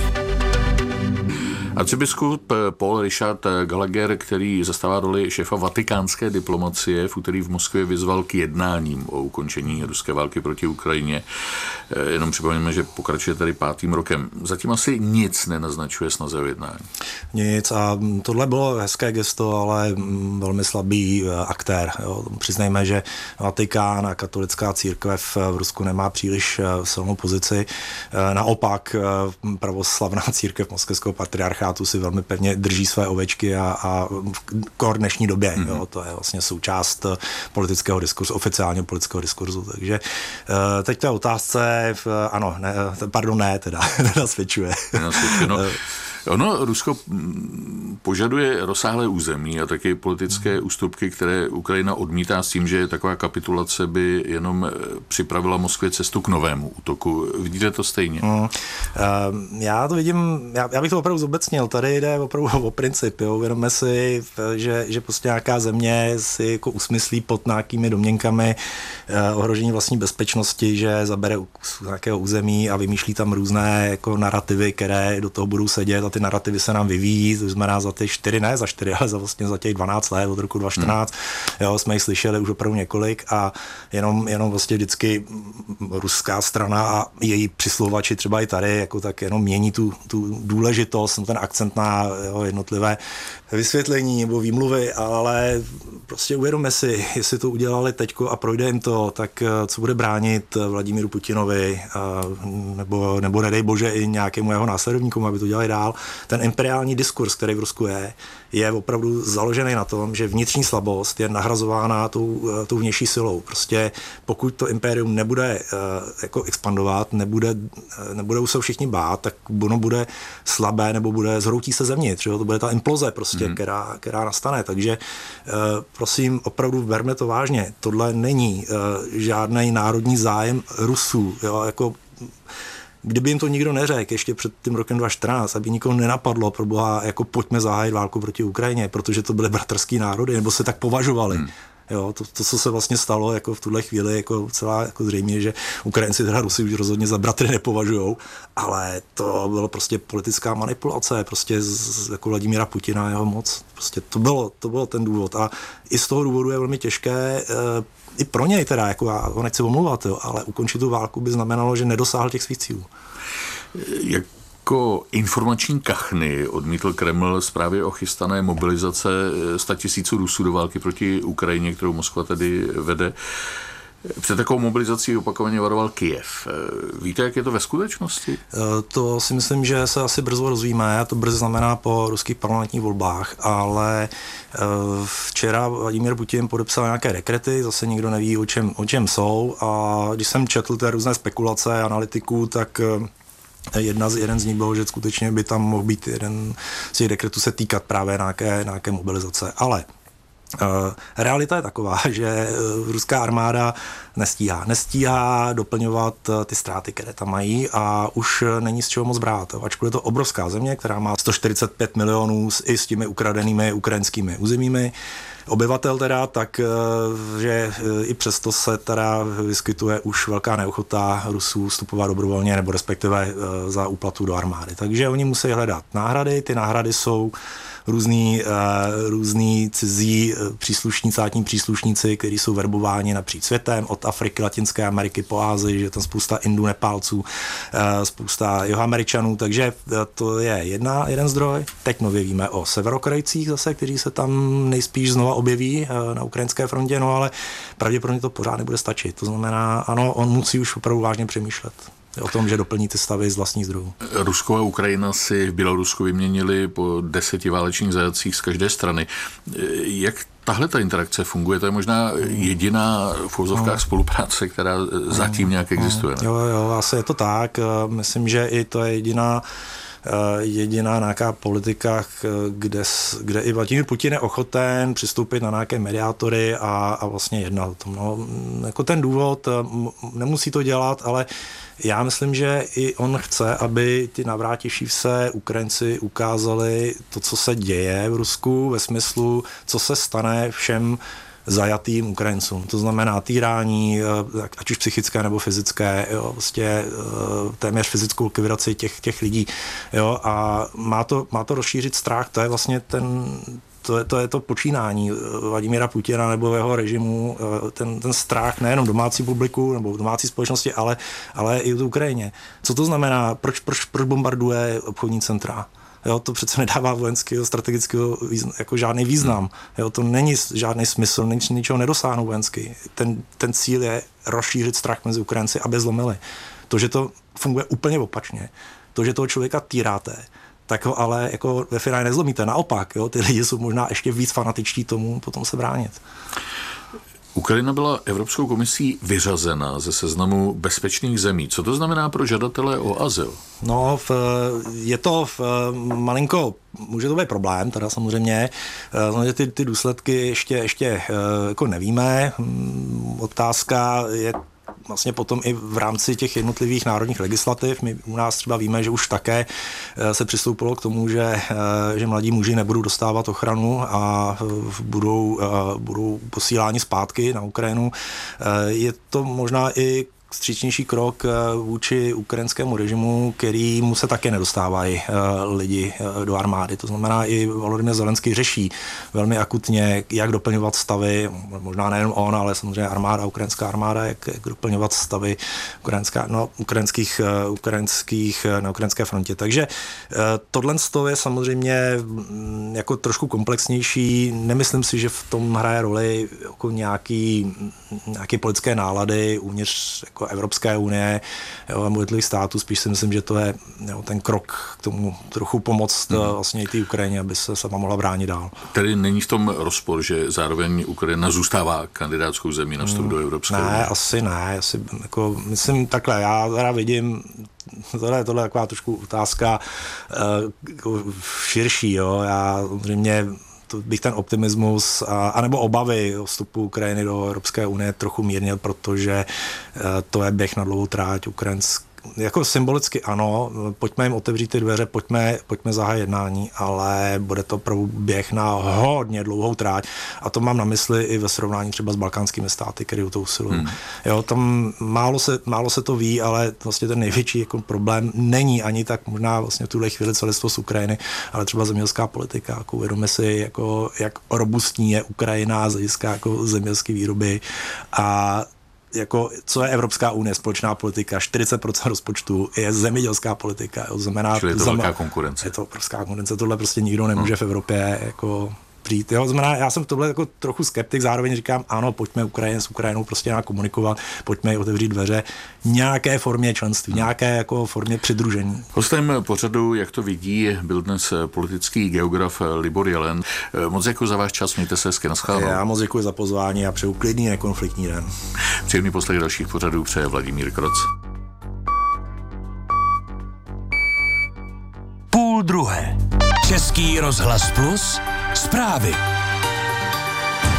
Arcibiskup Paul Richard Gallagher, který zastává roli šéfa vatikánské diplomacie, v úterý v Moskvě vyzval k jednáním o ukončení ruské války proti Ukrajině. Jenom připomeňme, že pokračuje tady 5. rokem. Zatím asi nic nenaznačuje snaze o jednání. Nic a tohle bylo hezké gesto, ale velmi slabý aktér. Jo. Přiznejme, že Vatikán a katolická církev v Rusku nemá příliš silnou pozici. Naopak pravoslavná církev moskevského patriarchátu si velmi pevně drží své ovečky a v dnešní době. Jo, to je vlastně součást politického diskurzu, oficiálního politického diskurzu. Takže teď to je otázce, ano, ne, nenasvědčuje. No. Ono, Rusko požaduje rozsáhlé území a taky politické ústupky, které Ukrajina odmítá s tím, že taková kapitulace by jenom připravila Moskvě cestu k novému útoku. Vidíte to stejně? Já to vidím, já bych to opravdu zobecnil. Tady jde opravdu o princip. Jo. Uvědomme si, že prostě nějaká země si jako usmyslí pod nějakými domněnkami ohrožení vlastní bezpečnosti, že zabere nějakého území a vymýšlí tam různé jako narrativy, které do toho budou sedět a ty narrativy se nám vyvíjí, to znamená za ty 4, ne za 4, ale za těch 12 let od roku 2014. Jo, jsme jich slyšeli už opravdu několik a jenom vlastně vždycky ruská strana a její přisluhovači třeba i tady, jako tak jenom mění tu důležitost, ten akcent na jednotlivé vysvětlení nebo výmluvy, ale prostě uvědomme si, jestli to udělali teďko a projde jim to, tak co bude bránit Vladimíru Putinovi nebo nedej bože i nějakému jeho následovníkům, aby to dělali dál. Ten imperiální diskurs, který v Rusku je opravdu založený na tom, že vnitřní slabost je nahrazována tou vnější silou. Prostě pokud to impérium nebude jako expandovat, nebudou se všichni bát, tak ono bude slabé nebo zhroutí se zevnitř. To bude ta imploze prostě, která nastane. Takže prosím, opravdu berme to vážně. Tohle není žádný národní zájem Rusů. Jo, jako kdyby jim to nikdo neřekl ještě před tím rokem 2014, aby nikoho nenapadlo, proboha, jako pojďme zahájit válku proti Ukrajině, protože to byly bratrský národy, nebo se tak považovali. Jo, to, co se vlastně stalo jako v tuhle chvíli, jako celá jako zřejmě, že Ukrajinci teda Rusy už rozhodně za bratry nepovažujou, ale to bylo prostě politická manipulace, prostě jako Vladimíra Putina a jeho moc. Prostě to bylo ten důvod a i z toho důvodu je velmi těžké i pro něj teda, jako já ho nechci omlouvat, jo, ale ukončit tu válku by znamenalo, že nedosáhl těch svých cílů. Jako informační kachny odmítl Kreml zprávy o chystané mobilizace 100 000 Rusů do války proti Ukrajině, kterou Moskva tedy vede. Před takovou mobilizací opakovaně varoval Kyjev. Víte, jak je to ve skutečnosti? To si myslím, že se asi brzo rozvíme, to brzy znamená po ruských parlamentních volbách, ale včera Vladimír Putin podepsal nějaké dekrety, zase nikdo neví, o čem jsou a když jsem četl ty různé spekulace analytiků, tak jeden z nich byl, že skutečně by tam mohl být jeden z těch dekretů se týkat právě nějaké mobilizace, ale Realita je taková, že ruská armáda nestíhá doplňovat ty ztráty, které tam mají a už není z čeho moc brát. Ačkoliv je to obrovská země, která má 145 milionů i s těmi ukradenými ukrajinskými územími obyvatel teda, tak že i přesto se teda vyskytuje už velká neochota Rusů vstupovat dobrovolně nebo respektive za úplatu do armády. Takže oni musí hledat náhrady, ty náhrady jsou různý cizí státní příslušníci, kteří jsou verbováni napříč světem, od Afriky, Latinské Ameriky po Asii, že je tam spousta Indů, Nepálců, spousta Jihoameričanů, takže to je jeden zdroj. Teď nově víme o Severokorejcích zase, kteří se tam nejspíš znova objeví na ukrajinské frontě, no ale pravděpodobně to pořád nebude stačit. To znamená, ano, on musí už opravdu vážně přemýšlet o tom, že doplní ty stavy z vlastních zdrojů. Rusko a Ukrajina si v Bělorusku vyměnili po 10 válečných zajatcích z každé strany. Jak tahle ta interakce funguje? To je možná jediná v uvozovkách spolupráce, která zatím nějak existuje. Ne? Jo, asi je to tak. Myslím, že i to je jediná nějaká politika, kde i Vladimír Putin je ochoten přistoupit na nějaké mediátory a vlastně jednat o tom. No, jako ten důvod, nemusí to dělat, ale já myslím, že i on chce, aby ty navrátivší se Ukrajinci ukázali to, co se děje v Rusku, ve smyslu, co se stane všem zajatým Ukrajincům. To znamená týrání, ať už psychické nebo fyzické, jo, vlastně téměř fyzickou likvidaci těch lidí. Jo, a má to rozšířit strach, to je vlastně to je to počínání Vladimíra Putina nebo jeho režimu, ten strach nejenom domácí publiku nebo domácí společnosti, ale i v Ukrajině. Co to znamená? Proč bombarduje obchodní centra? Jo, to přece nedává vojenského, strategického jako žádný význam. Jo, to není žádný smysl, ničeho nedosáhnou vojensky. Ten cíl je rozšířit strach mezi Ukrajinci, aby zlomili. To, že to funguje úplně opačně, to, že toho člověka týráte, tak ho ale jako ve finále nezlomíte. Naopak, jo, ty lidi jsou možná ještě víc fanatičtí tomu potom se bránit. Ukrajina byla Evropskou komisí vyřazena ze seznamu bezpečných zemí. Co to znamená pro žadatele o azyl? No, je to malinko, může to být problém, teda samozřejmě, ty důsledky ještě jako nevíme. Otázka je vlastně potom i v rámci těch jednotlivých národních legislativ. My u nás třeba víme, že už také se přistoupilo k tomu, že mladí muži nebudou dostávat ochranu a budou posíláni zpátky na Ukrajinu. Je to možná i vstřícnější krok vůči ukrajinskému režimu, kterýmu se také nedostávají lidi do armády. To znamená, i Volodymyr Zelenský řeší velmi akutně, jak doplňovat stavy, možná nejen on, ale samozřejmě armáda, ukrajinská armáda, jak doplňovat stavy ukrajinských na ukrajinské frontě. Takže tohle je samozřejmě jako trošku komplexnější. Nemyslím si, že v tom hraje roli jako nějaké politické nálady uvnitř jako Evropské unie a jednotlivých států. Spíš si myslím, že to je ten krok k tomu trochu pomoct vlastně i té Ukrajině, aby se sama mohla bránit dál. Tedy není v tom rozpor, že zároveň Ukrajina zůstává kandidátskou zemí na vstup do Evropské unie? Ne, asi ne. Jako, myslím takhle, já teda vidím, tohle je taková trošku otázka jako širší. Jo. Já samozřejmě bych ten optimismus anebo obavy o vstupu Ukrajiny do Evropské unie trochu mírnil, protože to je běh na dlouhou tráť jako symbolicky ano, pojďme jim otevřít ty dveře, pojďme zahájit jednání, ale bude to běh na hodně dlouhou tráť a to mám na mysli i ve srovnání třeba s balkánskými státy, které o to usilují. Jo, tam málo se to ví, ale vlastně ten největší jako problém není ani tak možná vlastně v tuhle chvíli celistvost Ukrajiny, ale třeba zemědělská politika. Jako uvědomme si, jako, jak robustní je Ukrajina z hlediska jako zemědělské výroby a jako, co je Evropská unie, společná politika, 40% rozpočtu je zemědělská politika. Jo, znamená, čili je to velká konkurence. Je to obrovská konkurence, tohle prostě nikdo nemůže v Evropě jako přijít. Jo, znamená, já jsem v tohle jako trochu skeptik, zároveň říkám, ano, pojďme s Ukrajinou prostě nějak komunikovat, pojďme otevřít dveře nějaké formě členství, nějaké jako formě přidružení. Hostem pořadu, jak to vidí, byl dnes politický geograf Libor Jelen. Moc děkuji za váš čas, mějte se hezky, naschledanou. Já moc děkuji za pozvání a přeju klidný, nekonfliktní den. Příjemný poslech dalších pořadů přeje Vladimír Kroc. 12:30. Český rozhlas Plus, zprávy.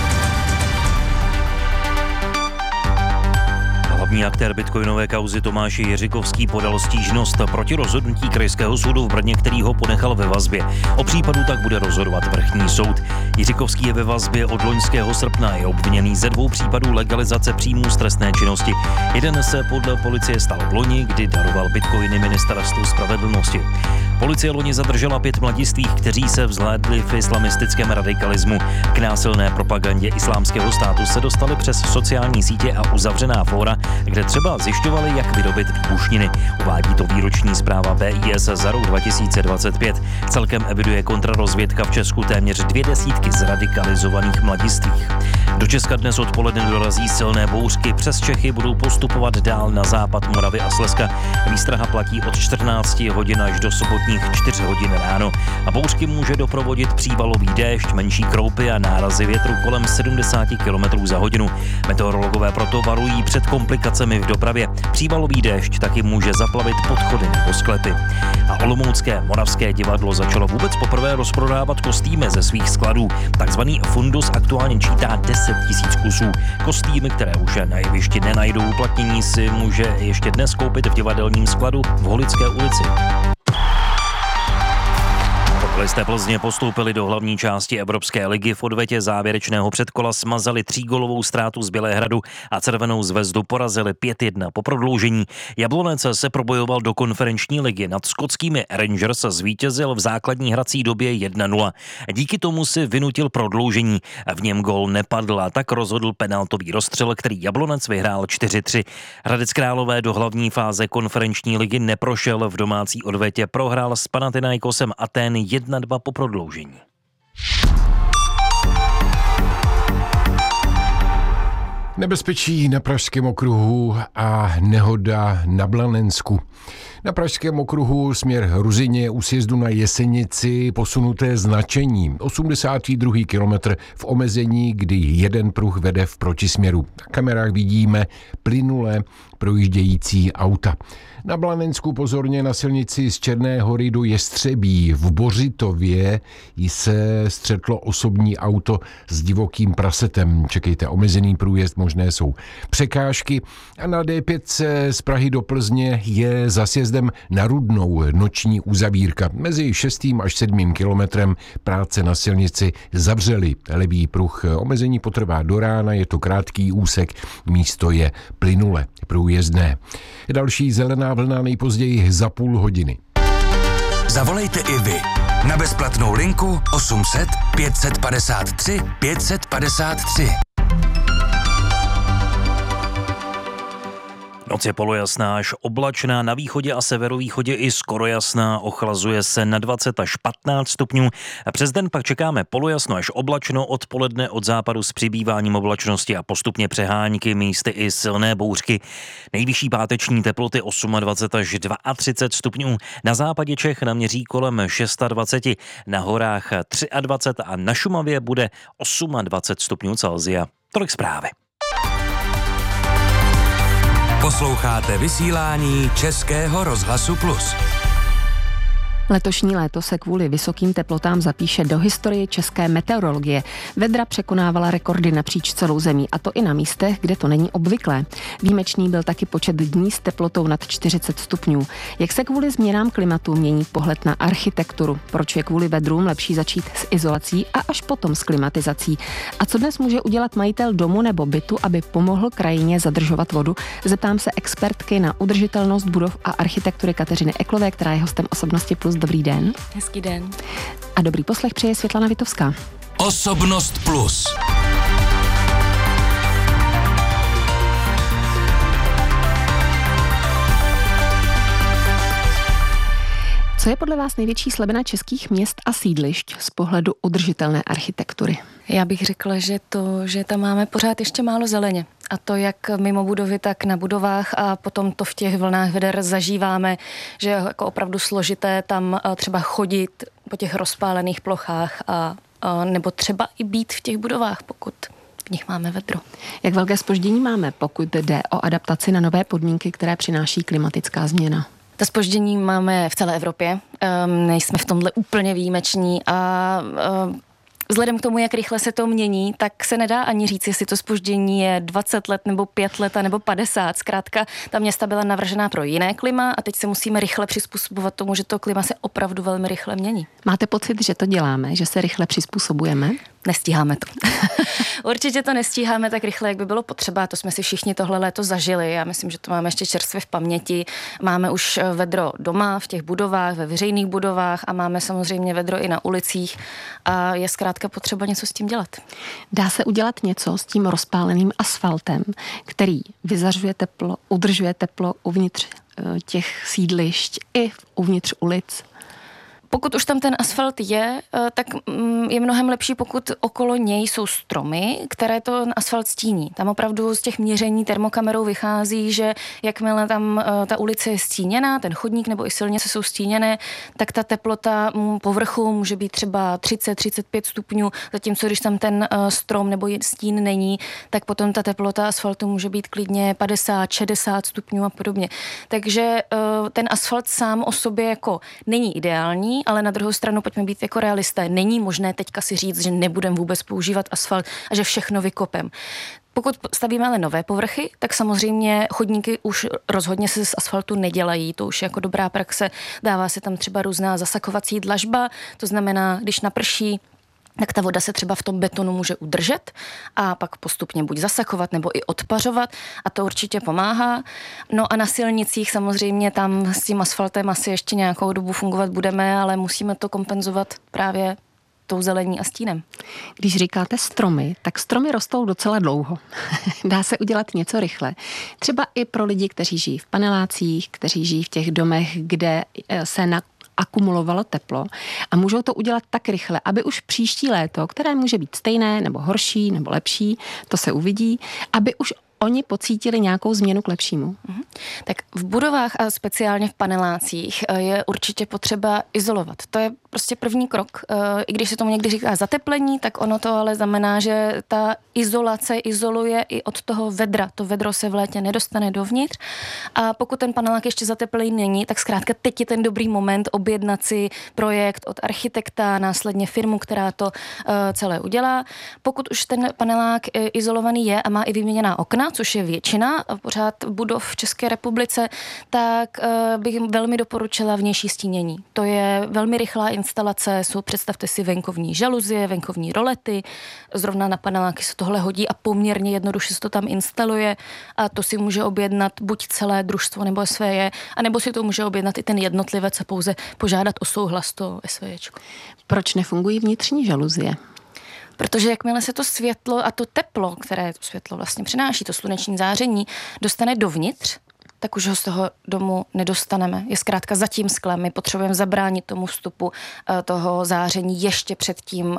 Hlavní aktér bitcoinové kauzy Tomáš Jiříkovský podal stížnost proti rozhodnutí krajského soudu v Brně, který ho ponechal ve vazbě. O případu tak bude rozhodovat vrchní soud. Jiříkovský je ve vazbě od loňského srpna, je obviněný ze 2 případů legalizace příjmů z trestné činnosti. Jeden se podle policie stal v loni, kdy daroval bitcoiny ministerstvu spravedlnosti. Policie loni zadržela 5 mladistvých, kteří se vzhlédli v islamistickém radikalismu. K násilné propagandě Islámského státu se dostali přes sociální sítě a uzavřená fóra, kde třeba zjišťovali, jak vyrobit výbušniny. Uvádí to výroční zpráva BIS za rok 2025. Celkem eviduje kontrarozvědka v Česku téměř 20 zradikalizovaných mladistvích. Do Česka dnes odpoledne dorazí silné bouřky. Přes Čechy budou postupovat dál na západ Moravy a Slezska. Výstraha platí od 14 hodin až do sobotních 4 hodin ráno. A bouřky může doprovodit přívalový déšť, menší kroupy a nárazy větru kolem 70 km za hodinu. Meteorologové proto varují před komplikacemi v dopravě. Přívalový déšť taky může zaplavit podchody nebo sklepy. A olomoucké Moravské divadlo začalo vůbec poprvé rozprodávat kostýmy ze svých skladů. Takzvaný fundus aktuálně čítá 10 000 kusů. Kostýmy, které už na jevišti nenajdou uplatnění, si může ještě dnes koupit v divadelním skladu v Holické ulici. Fotbalisté Plzně postoupili do hlavní části Evropské ligy. V odvetě závěrečného předkola smazali 3gólovou ztrátu z Bělehradu a Červenou Zvezdu porazili 5-1 po prodloužení. Jablonec se probojoval do konferenční ligy. Nad skotskými Rangers zvítězil v základní hrací době 1-0. Díky tomu si vynutil prodloužení. V něm gól nepadl a tak rozhodl penaltový rozstřel, který Jablonec vyhrál 4-3. Hradec Králové do hlavní fáze konferenční ligy neprošel. V domácí odvetě prohrál s Panathinaikosem Athén 1-2 po prodloužení. Nebezpečí na Pražském okruhu a nehoda na Blanensku. Na Pražském okruhu směr Ruzyně u sjezdu na Jesenici posunuté značení. 82. kilometr v omezení, kdy jeden pruh vede v protisměru. Na kamerách vidíme plynule projíždějící auta. Na Blanensku pozorně na silnici z Černé Hory do Jestřebí. V Bořitově se střetlo osobní auto s divokým prasetem. Čekejte, omezený průjezd, možné jsou překážky. A na D5 z Prahy do Plzně je za sjezdem na Rudnou noční uzavírka. Mezi 6. až 7. kilometrem práce na silnici zavřely. Levý pruh omezení potrvá do rána, je to krátký úsek, místo je plynule průjezdné. Další zelená vlna nejpozději za půl hodiny. Zavolejte i vy na bezplatnou linku 800 553 553. Noc je polojasná až oblačná, na východě a severovýchodě i skoro jasná, ochlazuje se na 20 až 15 stupňů. Přes den pak čekáme polojasno až oblačno, odpoledne od západu s přibýváním oblačnosti a postupně přehánky, místy i silné bouřky. Nejvyšší páteční teploty 28 až 32 stupňů, na západě Čech naměří kolem 26, na horách 23 a na Šumavě bude 28 stupňů Celsia. Tolik zprávy. Posloucháte vysílání Českého rozhlasu Plus. Letošní léto se kvůli vysokým teplotám zapíše do historie české meteorologie. Vedra překonávala rekordy napříč celou zemí, a to i na místech, kde to není obvyklé. Výjimečný byl taky počet dní s teplotou nad 40 stupňů. Jak se kvůli změnám klimatu mění pohled na architekturu? Proč je kvůli vedrům lepší začít s izolací a až potom s klimatizací? A co dnes může udělat majitel domu nebo bytu, aby pomohl krajině zadržovat vodu? Zeptám se expertky na udržitelnost budov a architektury Kateřiny Eklové, která je hostem Osobnosti Plus. Dobrý den. Hezký den. A dobrý poslech přeje Světlana Vitovská. Osobnost Plus. Co je podle vás největší slabina českých měst a sídlišť z pohledu udržitelné architektury? Já bych řekla, že tam máme pořád ještě málo zeleně. A to jak mimo budovy, tak na budovách, a potom to v těch vlnách veder zažíváme, že je jako opravdu složité tam třeba chodit po těch rozpálených plochách a nebo třeba i být v těch budovách, pokud v nich máme vedro. Jak velké zpoždění máme, pokud jde o adaptaci na nové podmínky, které přináší klimatická změna? Ta zpoždění máme v celé Evropě, nejsme v tomhle úplně výjimeční a Vzhledem k tomu, jak rychle se to mění, tak se nedá ani říct, jestli to zpoždění je 20 let nebo 5 let nebo 50. Zkrátka, ta města byla navržená pro jiné klima a teď se musíme rychle přizpůsobovat tomu, že to klima se opravdu velmi rychle mění. Máte pocit, že to děláme, že se rychle přizpůsobujeme? Nestíháme to. Určitě to nestíháme tak rychle, jak by bylo potřeba. To jsme si všichni tohle léto zažili. Já myslím, že to máme ještě čerstvě v paměti. Máme už vedro doma, v těch budovách, ve veřejných budovách a máme samozřejmě vedro i na ulicích a je zkrátka potřeba něco s tím dělat. Dá se udělat něco s tím rozpáleným asfaltem, který vyzařuje teplo, udržuje teplo uvnitř těch sídlišť i uvnitř ulic? Pokud už tam ten asfalt je, tak je mnohem lepší, pokud okolo něj jsou stromy, které to asfalt stíní. Tam opravdu z těch měření termokamerou vychází, že jakmile tam ta ulice je stíněná, ten chodník nebo i silnice jsou stíněné, tak ta teplota povrchu může být třeba 30-35 stupňů, zatímco když tam ten strom nebo stín není, tak potom ta teplota asfaltu může být klidně 50-60 stupňů a podobně. Takže ten asfalt sám o sobě jako není ideální, ale na druhou stranu pojďme být jako realisté. Není možné teďka si říct, že nebudeme vůbec používat asfalt a že všechno vykopem. Pokud stavíme ale nové povrchy, tak samozřejmě chodníky už rozhodně se z asfaltu nedělají. To už je jako dobrá praxe. Dává se tam třeba různá zasakovací dlažba, to znamená, když naprší, tak ta voda se třeba v tom betonu může udržet a pak postupně buď zasakovat nebo i odpařovat a to určitě pomáhá. No a na silnicích samozřejmě tam s tím asfaltem asi ještě nějakou dobu fungovat budeme, ale musíme to kompenzovat právě tou zelení a stínem. Když říkáte stromy, tak stromy rostou docela dlouho. Dá se udělat něco rychle. Třeba i pro lidi, kteří žijí v panelácích, kteří žijí v těch domech, kde se akumulovalo teplo a můžou to udělat tak rychle, aby už příští léto, které může být stejné nebo horší nebo lepší, to se uvidí, aby už oni pocítili nějakou změnu k lepšímu. Tak v budovách a speciálně v panelácích je určitě potřeba izolovat. To je prostě první krok. I když se tomu někdy říká zateplení, tak ono to ale znamená, že ta izolace izoluje i od toho vedra. To vedro se v létě nedostane dovnitř a pokud ten panelák ještě zateplený není, tak zkrátka teď je ten dobrý moment objednat si projekt od architekta, následně firmu, která to celé udělá. Pokud už ten panelák izolovaný je a má i vyměněná okna, což je většina pořád budov v České republice, tak bych velmi doporučila vnější stínění. To je velmi rychlá instalace, představte si venkovní žaluzie, venkovní rolety, zrovna na paneláky se tohle hodí a poměrně jednoduše se to tam instaluje a to si může objednat buď celé družstvo nebo SVJ, anebo si to může objednat i ten jednotlivec a pouze požádat o souhlas to SVJčko. Proč nefungují vnitřní žaluzie? Protože jakmile se to světlo a to teplo, které to světlo vlastně přináší, to sluneční záření, dostane dovnitř, tak už ho z toho domu nedostaneme. Je zkrátka za tím sklem. My potřebujeme zabránit tomu vstupu toho záření ještě před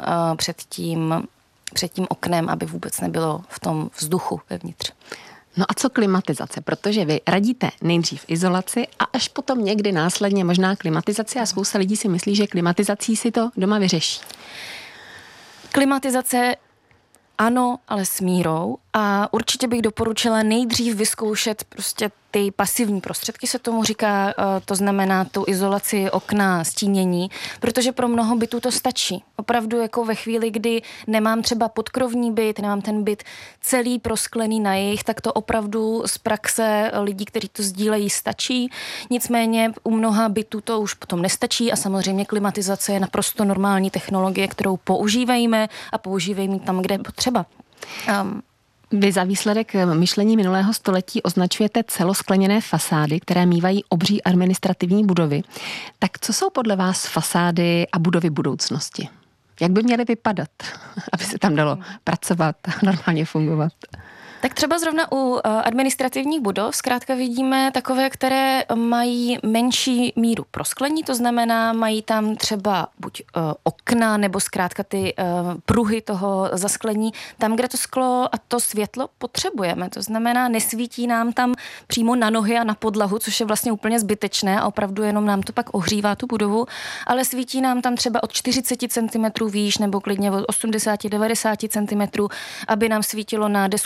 tím oknem, aby vůbec nebylo v tom vzduchu vevnitř. No a co klimatizace? Protože vy radíte nejdřív izolaci a až potom někdy následně možná klimatizaci a spousta lidí si myslí, že klimatizací si to doma vyřeší. Klimatizace ano, ale s mírou a určitě bych doporučila nejdřív vyzkoušet prostě ty pasivní prostředky, se tomu říká, to znamená tu izolaci okna, stínění, protože pro mnoho bytů to stačí. Opravdu jako ve chvíli, kdy nemám třeba podkrovní byt, nemám ten byt celý prosklený na jejich, tak to opravdu z praxe lidí, kteří to sdílejí, stačí. Nicméně u mnoha bytů to už potom nestačí a samozřejmě klimatizace je naprosto normální technologie, kterou používejme a používejme tam, kde je potřeba. Vy za výsledek myšlení minulého století označujete celoskleněné fasády, které mívají obří administrativní budovy. Tak co jsou podle vás fasády a budovy budoucnosti? Jak by měly vypadat, aby se tam dalo pracovat a normálně fungovat? Tak třeba zrovna u administrativních budov zkrátka vidíme takové, které mají menší míru prosklení, to znamená, mají tam třeba buď okna nebo zkrátka ty pruhy toho zasklení, tam, kde to sklo a to světlo potřebujeme. To znamená, nesvítí nám tam přímo na nohy a na podlahu, což je vlastně úplně zbytečné a opravdu jenom nám to pak ohřívá tu budovu, ale svítí nám tam třeba od 40 cm výš nebo klidně od 80-90 cm, aby nám svítilo na desku stolu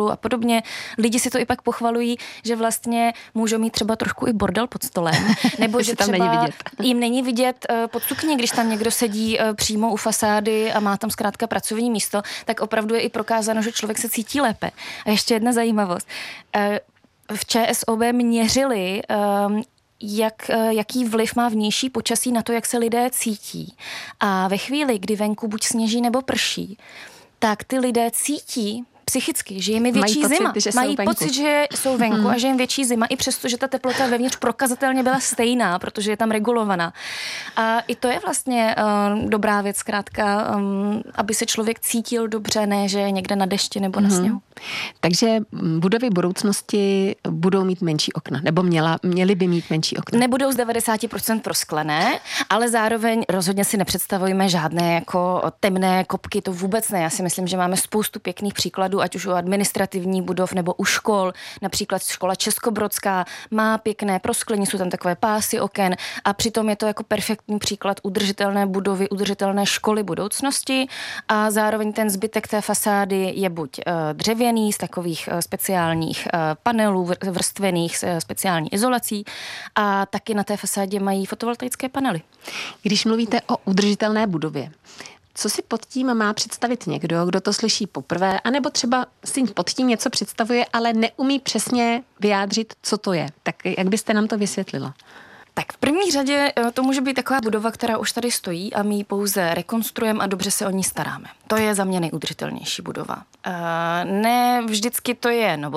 a podobně. Lidi si to i pak pochvalují, že vlastně můžou mít třeba trošku i bordel pod stolem, nebo že tam třeba není vidět. jim není vidět pod sukní, když tam někdo sedí přímo u fasády a má tam zkrátka pracovní místo, tak opravdu je i prokázáno, že člověk se cítí lépe. A ještě jedna zajímavost. V ČSOB měřili, jaký vliv má vnější počasí na to, jak se lidé cítí. A ve chvíli, kdy venku buď sněží nebo prší, tak ty lidé cítí psychicky, že jim je větší zima. Mají pocit, že jsou venku a že jim větší zima, i přesto, že ta teplota vevnitř prokazatelně byla stejná, protože je tam regulovaná. A i to je vlastně dobrá věc, zkrátka, aby se člověk cítil dobře, ne, že je někde na dešti nebo na sněhu. Takže budovy budoucnosti budou mít menší okna, nebo měly by mít menší okna. Nebudou z 90% prosklené, ale zároveň rozhodně si nepředstavujeme žádné jako temné kopky, to vůbec ne. Já si myslím, že máme spoustu pěkných příkladů, ať už u administrativních budov nebo u škol. Například škola Českobrodská má pěkné prosklení, jsou tam takové pásy oken a přitom je to jako perfektní příklad udržitelné budovy, udržitelné školy budoucnosti a zároveň ten zbytek té fasády je buď dřevěný z takových speciálních panelů vrstvených s speciální izolací a taky na té fasádě mají fotovoltaické panely. Když mluvíte o udržitelné budově, co si pod tím má představit někdo, kdo to slyší poprvé, anebo třeba si pod tím něco představuje, ale neumí přesně vyjádřit, co to je? Tak jak byste nám to vysvětlila? Tak v první řadě to může být taková budova, která už tady stojí a my ji pouze rekonstruujeme a dobře se o ní staráme. To je za mě nejudržitelnější budova. Ne vždycky to je